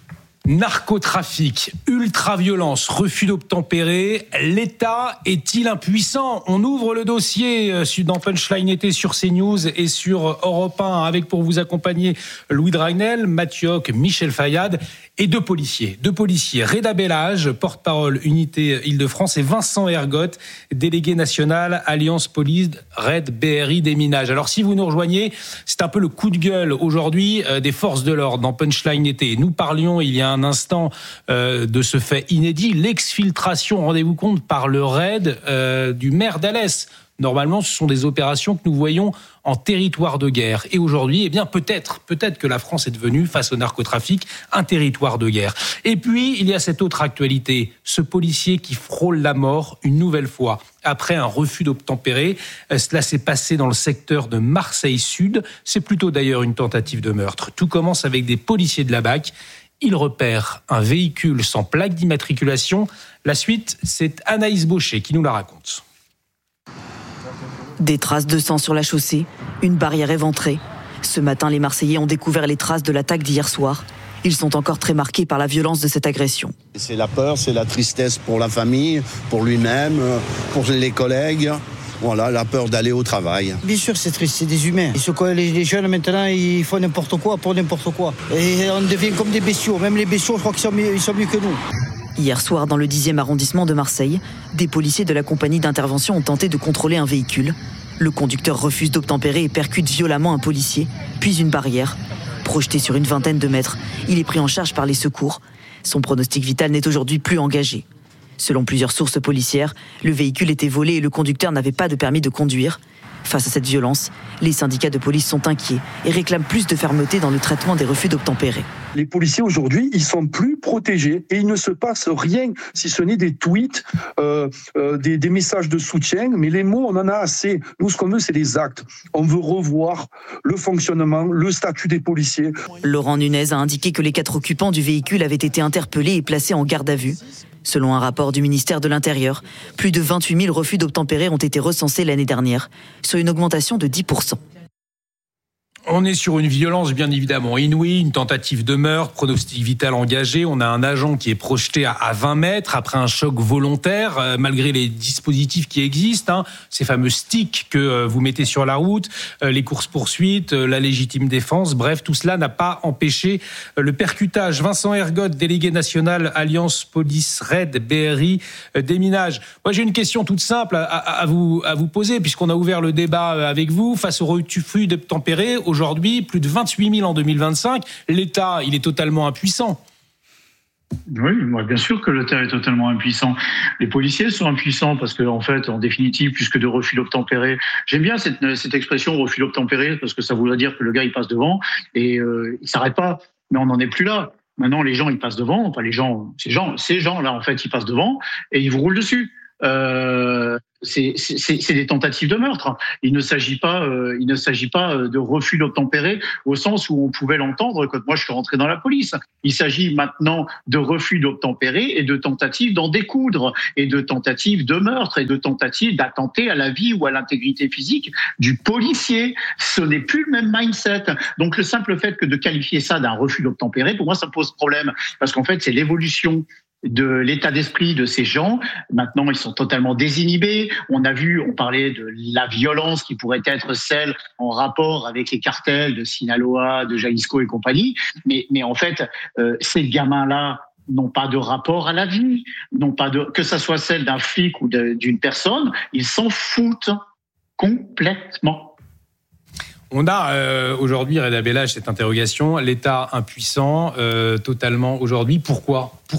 Speaker 8: Narcotrafic, ultraviolence, refus d'obtempérer, l'État est-il impuissant? On ouvre le dossier dans Punchline été sur CNews et sur Europe un avec pour vous accompagner Louis Dragnel, Mathieu Hoc, Michel Fayad et deux policiers. Deux policiers, Reda Bellage, porte-parole Unité Île-de-France et Vincent Ergotte, délégué national Alliance Police Red B R I Déminage. Alors si vous nous rejoignez, c'est un peu le coup de gueule aujourd'hui des forces de l'ordre dans Punchline été. Nous parlions il y a un instant euh, de ce fait inédit, l'exfiltration, rendez-vous compte, par le raid euh, du maire d'Alès. Normalement, ce sont des opérations que nous voyons en territoire de guerre. Et aujourd'hui, eh bien, peut-être, peut-être que la France est devenue, face au narcotrafic, un territoire de guerre. Et puis, il y a cette autre actualité, ce policier qui frôle la mort une nouvelle fois. Après un refus d'obtempérer, cela s'est passé dans le secteur de Marseille-Sud. C'est plutôt d'ailleurs une tentative de meurtre. Tout commence avec des policiers de la B A C. Ils repèrent un véhicule sans plaque d'immatriculation. La suite, c'est Anaïs Baucher qui nous la raconte.
Speaker 28: Des traces de sang sur la chaussée, une barrière éventrée. Ce matin, les Marseillais ont découvert les traces de l'attaque d'hier soir. Ils sont encore très marqués par la violence de cette agression.
Speaker 29: C'est la peur, c'est la tristesse pour la famille, pour lui-même, pour les collègues. Voilà, la peur d'aller au travail.
Speaker 30: Bien sûr, c'est triste, c'est des humains. Et ce que les, les jeunes, maintenant, ils font n'importe quoi pour n'importe quoi. Et on devient comme des bestiaux. Même les bestiaux, je crois qu'ils sont mieux, ils sont mieux que nous.
Speaker 28: Hier soir, dans le dixième arrondissement de Marseille, des policiers de la compagnie d'intervention ont tenté de contrôler un véhicule. Le conducteur refuse d'obtempérer et percute violemment un policier, puis une barrière. Projeté sur une vingtaine de mètres, il est pris en charge par les secours. Son pronostic vital n'est aujourd'hui plus engagé. Selon plusieurs sources policières, le véhicule était volé et le conducteur n'avait pas de permis de conduire. Face à cette violence, les syndicats de police sont inquiets et réclament plus de fermeté dans le traitement des refus d'obtempérer.
Speaker 31: Les policiers aujourd'hui, ils sont plus protégés et il ne se passe rien si ce n'est des tweets, euh, euh, des, des messages de soutien. Mais les mots, on en a assez. Nous, ce qu'on veut, c'est des actes. On veut revoir le fonctionnement, le statut des policiers.
Speaker 28: Laurent Nunez a indiqué que les quatre occupants du véhicule avaient été interpellés et placés en garde à vue. Selon un rapport du ministère de l'Intérieur, plus de vingt-huit mille refus d'obtempérer ont été recensés l'année dernière, soit une augmentation de dix pour cent.
Speaker 8: On est sur une violence bien évidemment inouïe, une tentative de meurtre, pronostic vital engagé. On a un agent qui est projeté à vingt mètres après un choc volontaire, euh, malgré les dispositifs qui existent, hein, ces fameux sticks que euh, vous mettez sur la route, euh, les courses-poursuites, euh, la légitime défense. Bref, tout cela n'a pas empêché euh, le percutage. Vincent Ergotte, délégué national Alliance Police Red B R I euh, Déminage. Moi, j'ai une question toute simple à, à, à, vous, à vous poser, puisqu'on a ouvert le débat avec vous. Face au refus d'obtempérer, aujourd'hui, plus de vingt-huit mille en deux mille vingt-cinq. L'État, il est totalement impuissant.
Speaker 2: Oui, moi, bien sûr que l'État est totalement impuissant. Les policiers sont impuissants parce que, en fait, en définitive, plus que de refus d'obtempérer, j'aime bien cette, cette expression refus d'obtempérer parce que ça voudrait dire que le gars il passe devant et euh, il s'arrête pas. Mais on n'en est plus là. Maintenant, les gens ils passent devant. Enfin, les gens, ces gens, ces gens là, en fait, ils passent devant et ils vous roulent dessus. Euh, c'est, c'est, c'est des tentatives de meurtre. Il ne s'agit pas, euh, il ne s'agit pas de refus d'obtempérer au sens où on pouvait l'entendre quand moi je suis rentré dans la police. Il s'agit maintenant de refus d'obtempérer et de tentatives d'en découdre et de tentatives de meurtre et de tentatives d'attenter à la vie ou à l'intégrité physique du policier. Ce n'est plus le même mindset. Donc le simple fait que de qualifier ça d'un refus d'obtempérer, pour moi ça pose problème parce qu'en fait c'est l'évolution de l'état d'esprit de ces gens. Maintenant, ils sont totalement désinhibés. On a vu, on parlait de la violence qui pourrait être celle en rapport avec les cartels de Sinaloa, de Jalisco et compagnie. Mais, mais en fait, euh, ces gamins-là n'ont pas de rapport à la vie, n'ont pas de, que ça soit celle d'un flic ou de, d'une personne, ils s'en foutent complètement.
Speaker 8: On a euh, aujourd'hui, Reda Bellage, cette interrogation, l'État impuissant euh, totalement aujourd'hui. Pourquoi ? Pourquoi ?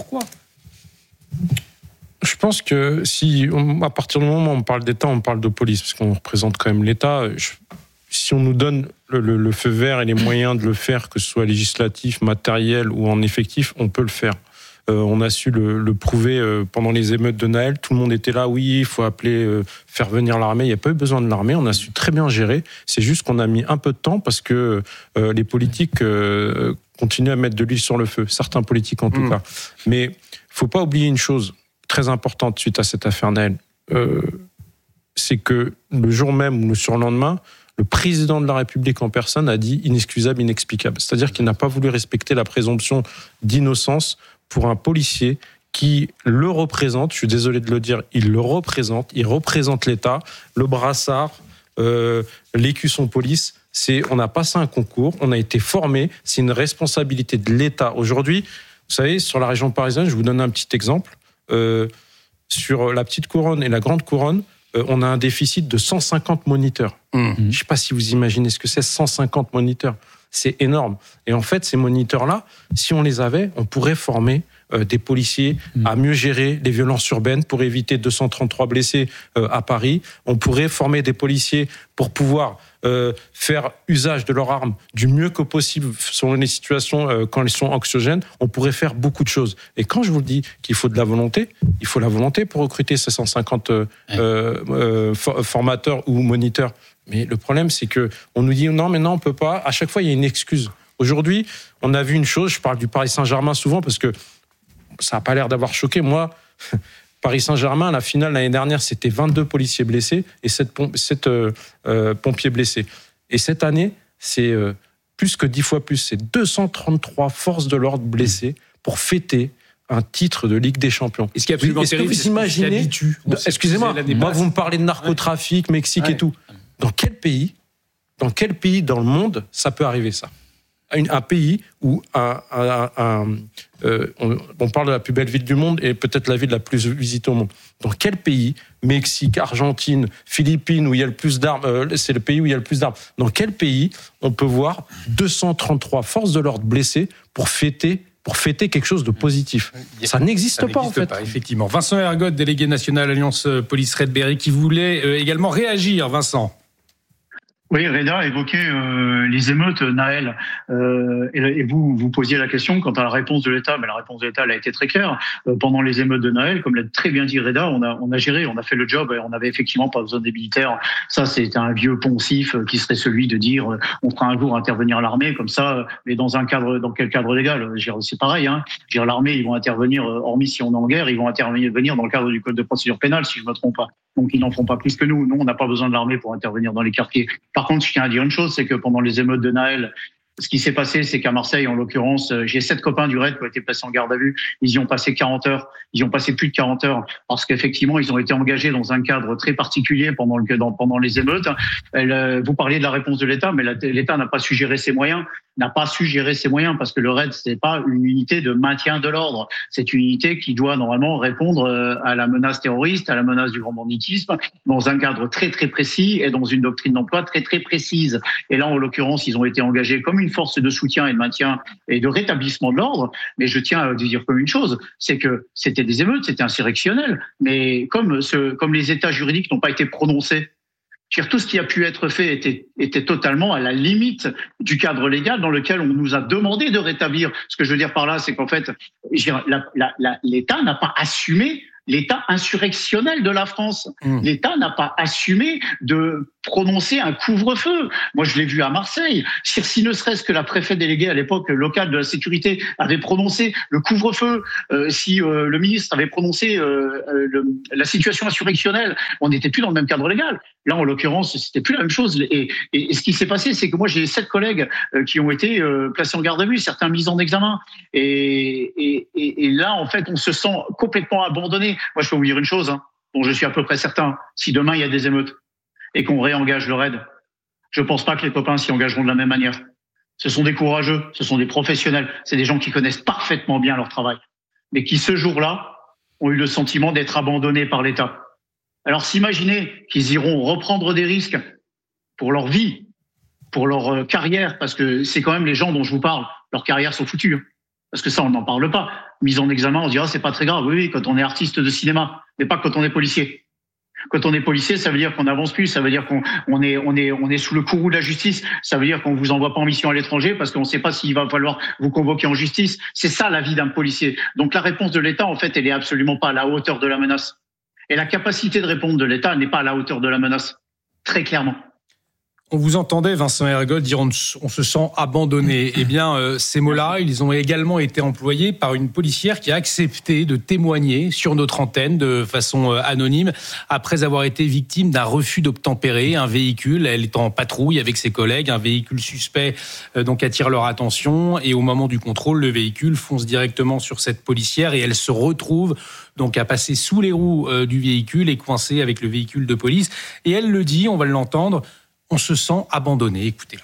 Speaker 11: Je pense que si, on, à partir du moment où on parle d'État, on parle de police, parce qu'on représente quand même l'État. Je, si on nous donne le, le, le feu vert et les moyens de le faire, que ce soit législatif, matériel ou en effectif, on peut le faire. Euh, on a su le, le prouver euh, pendant les émeutes de Naël. Tout le monde était là, oui, il faut appeler, euh, faire venir l'armée. Il n'y a pas eu besoin de l'armée. On a su très bien gérer. C'est juste qu'on a mis un peu de temps parce que euh, les politiques euh, continuent à mettre de l'huile sur le feu. Certains politiques en tout mmh. cas. Mais il ne faut pas oublier une chose très importante suite à cette affaire Naël. Euh, c'est que le jour même ou le surlendemain, le président de la République en personne a dit inexcusable, inexplicable. C'est-à-dire qu'il n'a pas voulu respecter la présomption d'innocence pour un policier qui le représente. Je suis désolé de le dire, il le représente. Il représente l'État. Le brassard, euh, l'écusson police, c'est, on a passé un concours, on a été formé. C'est une responsabilité de l'État. Aujourd'hui, vous savez, sur la région parisienne, je vous donne un petit exemple. Euh, sur la petite couronne et la grande couronne, euh, on a un déficit de cent cinquante moniteurs. Mmh. Je ne sais pas si vous imaginez ce que c'est, cent cinquante moniteurs. C'est énorme. Et en fait, ces moniteurs-là, si on les avait, on pourrait former euh, des policiers mmh. à mieux gérer les violences urbaines pour éviter deux cent trente-trois blessés euh, à Paris. On pourrait former des policiers pour pouvoir euh, faire usage de leurs armes du mieux que possible selon les situations euh, quand elles sont anxiogènes. On pourrait faire beaucoup de choses. Et quand je vous dis qu'il faut de la volonté, il faut la volonté pour recruter ces cent cinquante euh, ouais. euh, euh, formateurs ou moniteurs. Mais le problème, c'est que on nous dit non, mais non, on peut pas. À chaque fois, il y a une excuse. Aujourd'hui, on a vu une chose. Je parle du Paris Saint-Germain souvent parce que ça n'a pas l'air d'avoir choqué. Moi, Paris Saint-Germain, la finale l'année dernière, c'était vingt-deux policiers blessés et sept, pom- sept euh, euh, pompiers blessés. Et cette année, c'est euh, plus que dix fois plus. C'est deux cent trente-trois forces de l'ordre blessées pour fêter un titre de Ligue des Champions.
Speaker 8: Et ce qui est absolument
Speaker 11: Est-ce terrible, que vous imaginez, excusez-moi, moi vous me parlez de narcotrafic, ouais. Mexique ouais. et tout. Dans quel pays, dans quel pays dans le monde ça peut arriver ça ? Un, un pays où un, un, un, euh, on, on parle de la plus belle ville du monde et peut-être la ville la plus visitée au monde. Dans quel pays, Mexique, Argentine, Philippines, où il y a le plus d'armes, euh, c'est le pays où il y a le plus d'armes. Dans quel pays on peut voir deux cent trente-trois forces de l'ordre blessées pour fêter pour fêter quelque chose de positif. Ça n'existe
Speaker 8: ça
Speaker 11: pas,
Speaker 8: n'existe
Speaker 11: en fait.
Speaker 8: Pas, effectivement. Vincent Ergotte, délégué national Alliance Police Red B R I, qui voulait euh, également réagir. Vincent.
Speaker 2: Oui, Reda a évoqué euh, les émeutes, Naël, euh, et, et vous vous posiez la question quant à la réponse de l'État. Mais la réponse de l'État elle a été très claire. Euh, pendant les émeutes de Naël, comme l'a très bien dit Reda, on a on a géré, on a fait le job, et on n'avait effectivement pas besoin des militaires. Ça, c'est un vieux poncif qui serait celui de dire euh, on fera un jour intervenir l'armée comme ça, mais dans un cadre, dans quel cadre légal ? C'est pareil. Hein. L'armée, ils vont intervenir, hormis si on est en guerre, ils vont intervenir dans le cadre du code de procédure pénale, si je me trompe pas. Donc, ils n'en font pas plus que nous. Nous, on n'a pas besoin de l'armée pour intervenir dans les quartiers. Par contre, je tiens à dire une chose, c'est que pendant les émeutes de Naël, ce qui s'est passé, c'est qu'à Marseille, en l'occurrence, j'ai sept copains du raid qui ont été placés en garde à vue. Ils y ont passé quarante heures. Ils y ont passé plus de quarante heures parce qu'effectivement, ils ont été engagés dans un cadre très particulier pendant, le, dans, pendant les émeutes. Elle, vous parliez de la réponse de l'État, mais la, l'État n'a pas su gérer ses moyens, n'a pas su gérer ses moyens parce que le raid, c'est pas une unité de maintien de l'ordre. C'est une unité qui doit normalement répondre à la menace terroriste, à la menace du grand banditisme, dans un cadre très très précis et dans une doctrine d'emploi très très précise. Et là, en l'occurrence, ils ont été engagés comme une force de soutien et de maintien et de rétablissement de l'ordre. Mais je tiens à dire comme une chose, c'est que c'était des émeutes, c'était insurrectionnel. Mais comme, ce, comme les états juridiques n'ont pas été prononcés, tout ce qui a pu être fait était, était totalement à la limite du cadre légal dans lequel on nous a demandé de rétablir. Ce que je veux dire par là, c'est qu'en fait, la, la, la, l'État n'a pas assumé l'état insurrectionnel de la France. Mmh. L'État n'a pas assumé de prononcer un couvre-feu. Moi, je l'ai vu à Marseille. Si ne serait-ce que la préfète déléguée à l'époque locale de la sécurité avait prononcé le couvre-feu, euh, si euh, le ministre avait prononcé euh, le, la situation insurrectionnelle, on n'était plus dans le même cadre légal. Là, en l'occurrence, c'était plus la même chose. Et, et, et ce qui s'est passé, c'est que moi, j'ai sept collègues euh, qui ont été euh, placés en garde à vue, certains mis en examen. Et, et, et, et là, en fait, on se sent complètement abandonné. Moi, je peux vous dire une chose, hein, dont je suis à peu près certain. Si demain, il y a des émeutes et qu'on réengage le raid, je ne pense pas que les copains s'y engageront de la même manière. Ce sont des courageux, ce sont des professionnels, c'est des gens qui connaissent parfaitement bien leur travail, mais qui, ce jour-là, ont eu le sentiment d'être abandonnés par l'État. Alors, s'imaginer qu'ils iront reprendre des risques pour leur vie, pour leur carrière, parce que c'est quand même les gens dont je vous parle, leurs carrières sont foutues. Parce que ça, on n'en parle pas. Mise en examen, on dira, c'est pas très grave. Oui, oui, quand on est artiste de cinéma, mais pas quand on est policier. Quand on est policier, ça veut dire qu'on n'avance plus, ça veut dire qu'on on est, on est, on est sous le courroux de la justice, ça veut dire qu'on vous envoie pas en mission à l'étranger parce qu'on ne sait pas s'il va falloir vous convoquer en justice. C'est ça la vie d'un policier. Donc la réponse de l'État, en fait, elle est absolument pas à la hauteur de la menace. Et la capacité de répondre de l'État n'est pas à la hauteur de la menace, très clairement.
Speaker 8: On vous entendait, Vincent Ergotte, dire on, on se sent abandonné. Eh bien, euh, ces mots-là, ils ont également été employés par une policière qui a accepté de témoigner sur notre antenne de façon euh, anonyme après avoir été victime d'un refus d'obtempérer. Un véhicule, elle est en patrouille avec ses collègues, un véhicule suspect euh, donc attire leur attention et au moment du contrôle, le véhicule fonce directement sur cette policière et elle se retrouve donc à passer sous les roues euh, du véhicule et coincée avec le véhicule de police. Et elle le dit, on va l'entendre. On se sent abandonné. Écoutez-la.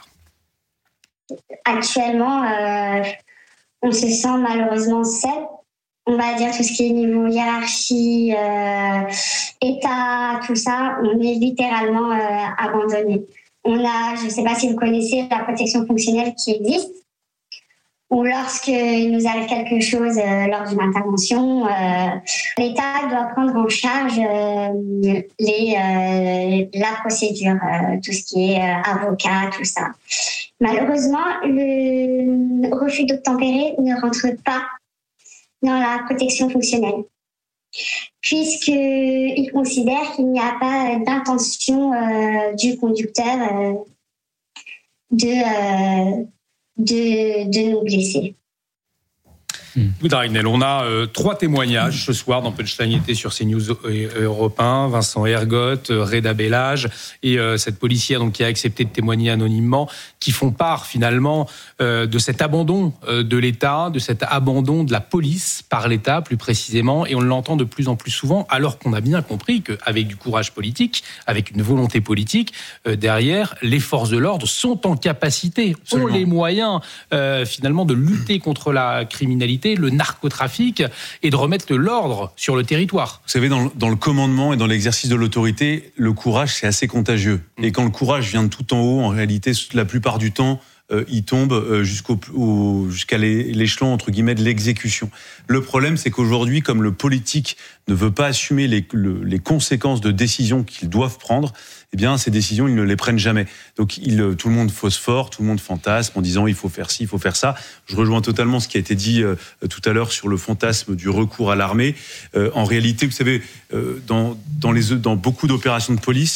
Speaker 3: Actuellement, euh, on se sent malheureusement seul. On va dire tout ce qui est niveau hiérarchie, euh, État, tout ça, on est littéralement euh, abandonné. On a, je ne sais pas si vous connaissez la protection fonctionnelle qui existe, ou lorsqu'il nous arrive quelque chose euh, lors d'une intervention, euh, l'État doit prendre en charge euh, les, euh, la procédure, euh, tout ce qui est euh, avocat, tout ça. Malheureusement, le refus d'obtempérer ne rentre pas dans la protection fonctionnelle, puisqu'il considère qu'il n'y a pas d'intention euh, du conducteur euh, de... Euh, De, de nous blesser.
Speaker 8: Darinel, on a euh, trois témoignages ce soir dans Punchline été sur CNews Europe un, Vincent Ergotte, Reda Bellage et euh, cette policière donc, qui a accepté de témoigner anonymement, qui font part finalement euh, de cet abandon euh, de l'État, de cet abandon de la police par l'État plus précisément, et on l'entend de plus en plus souvent alors qu'on a bien compris qu'avec du courage politique, avec une volonté politique, euh, derrière, les forces de l'ordre sont en capacité, Absolument. ont les moyens euh, finalement de lutter contre la criminalité, le narcotrafic et de remettre de l'ordre sur le territoire.
Speaker 4: Vous savez, dans, dans le commandement et dans l'exercice de l'autorité, le courage, c'est assez contagieux. Et quand le courage vient de tout en haut, en réalité, la plupart du temps, euh, il tombe euh, jusqu'au, au, jusqu'à l'échelon, entre guillemets, de l'exécution. Le problème, c'est qu'aujourd'hui, comme le politique ne veut pas assumer les, le, les conséquences de décisions qu'ils doivent prendre, eh bien, ces décisions, ils ne les prennent jamais. Donc, il, tout le monde phosphore, tout le monde fantasme en disant il faut faire ci, il faut faire ça. Je rejoins totalement ce qui a été dit euh, tout à l'heure sur le fantasme du recours à l'armée. Euh, en réalité, vous savez, euh, dans, dans, les, dans beaucoup d'opérations de police,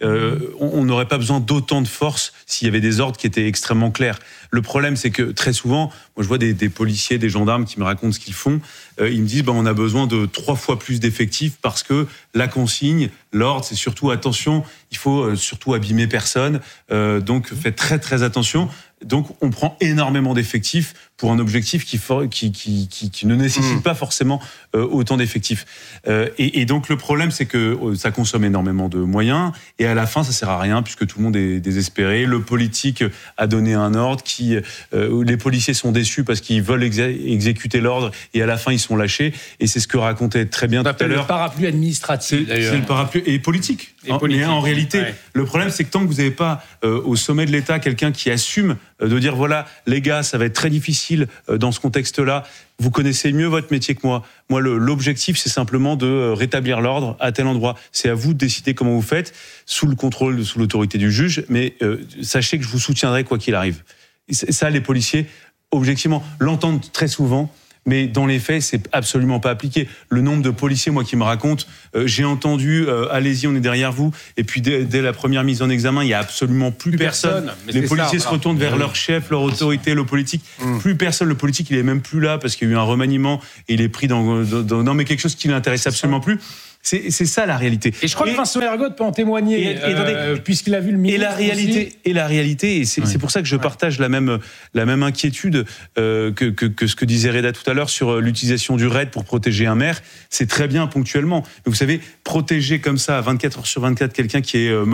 Speaker 4: euh, on n'aurait pas besoin d'autant de force s'il y avait des ordres qui étaient extrêmement clairs. Le problème, c'est que très souvent, moi je vois des, des policiers, des gendarmes qui me racontent ce qu'ils font. Euh, ils me disent, ben, on a besoin de trois fois plus d'effectifs parce que la consigne, l'ordre, c'est surtout attention, il faut euh, surtout abîmer personne. Euh, donc faites très très attention. Donc, on prend énormément d'effectifs pour un objectif qui, for- qui, qui, qui, qui ne nécessite mmh. pas forcément euh, autant d'effectifs. Euh, et, et donc, le problème, c'est que euh, ça consomme énormément de moyens et à la fin, ça sert à rien puisque tout le monde est désespéré. Le politique a donné un ordre qui, euh, les policiers sont déçus parce qu'ils veulent ex- exécuter l'ordre et à la fin, ils sont lâchés. Et c'est ce que racontait très bien
Speaker 8: on
Speaker 4: tout à l'heure.
Speaker 8: Le parapluie administratif,
Speaker 4: c'est,
Speaker 8: d'ailleurs.
Speaker 4: C'est le parapluie et politique.
Speaker 8: Et politique.
Speaker 4: Mais en réalité,
Speaker 8: ouais.
Speaker 4: le problème, c'est que tant que vous n'avez pas euh, au sommet de l'État quelqu'un qui assume de dire voilà les gars ça va être très difficile dans ce contexte-là, vous connaissez mieux votre métier que moi. Moi le, l'objectif c'est simplement de rétablir l'ordre à tel endroit. C'est à vous de décider comment vous faites sous le contrôle, sous l'autorité du juge, mais euh, sachez que je vous soutiendrai quoi qu'il arrive. Et ça les policiers objectivement l'entendent très souvent. Mais dans les faits, c'est absolument pas appliqué. Le nombre de policiers, moi, qui me racontent, euh, j'ai entendu, euh, allez-y, on est derrière vous. Et puis dès, dès la première mise en examen, il y a absolument plus, plus personne. personne. Les policiers ça, se retournent vers mmh. leur chef, leur autorité, le politique. Mmh. Plus personne. Le politique, il est même plus là parce qu'il y a eu un remaniement et il est pris dans, dans, dans non mais quelque chose qui l'intéresse absolument plus. C'est, c'est ça la réalité.
Speaker 8: Et je crois et, que Vincent Ergotte peut en témoigner, et, et, euh, puisqu'il a vu le ministre.
Speaker 4: Et la réalité,
Speaker 8: aussi.
Speaker 4: et la réalité, et c'est, ouais. c'est pour ça que je partage la même la même inquiétude euh, que, que que ce que disait Reda tout à l'heure sur l'utilisation du raid pour protéger un maire. C'est très bien ponctuellement. Mais vous savez, protéger comme ça à vingt-quatre heures sur vingt-quatre quelqu'un qui est euh,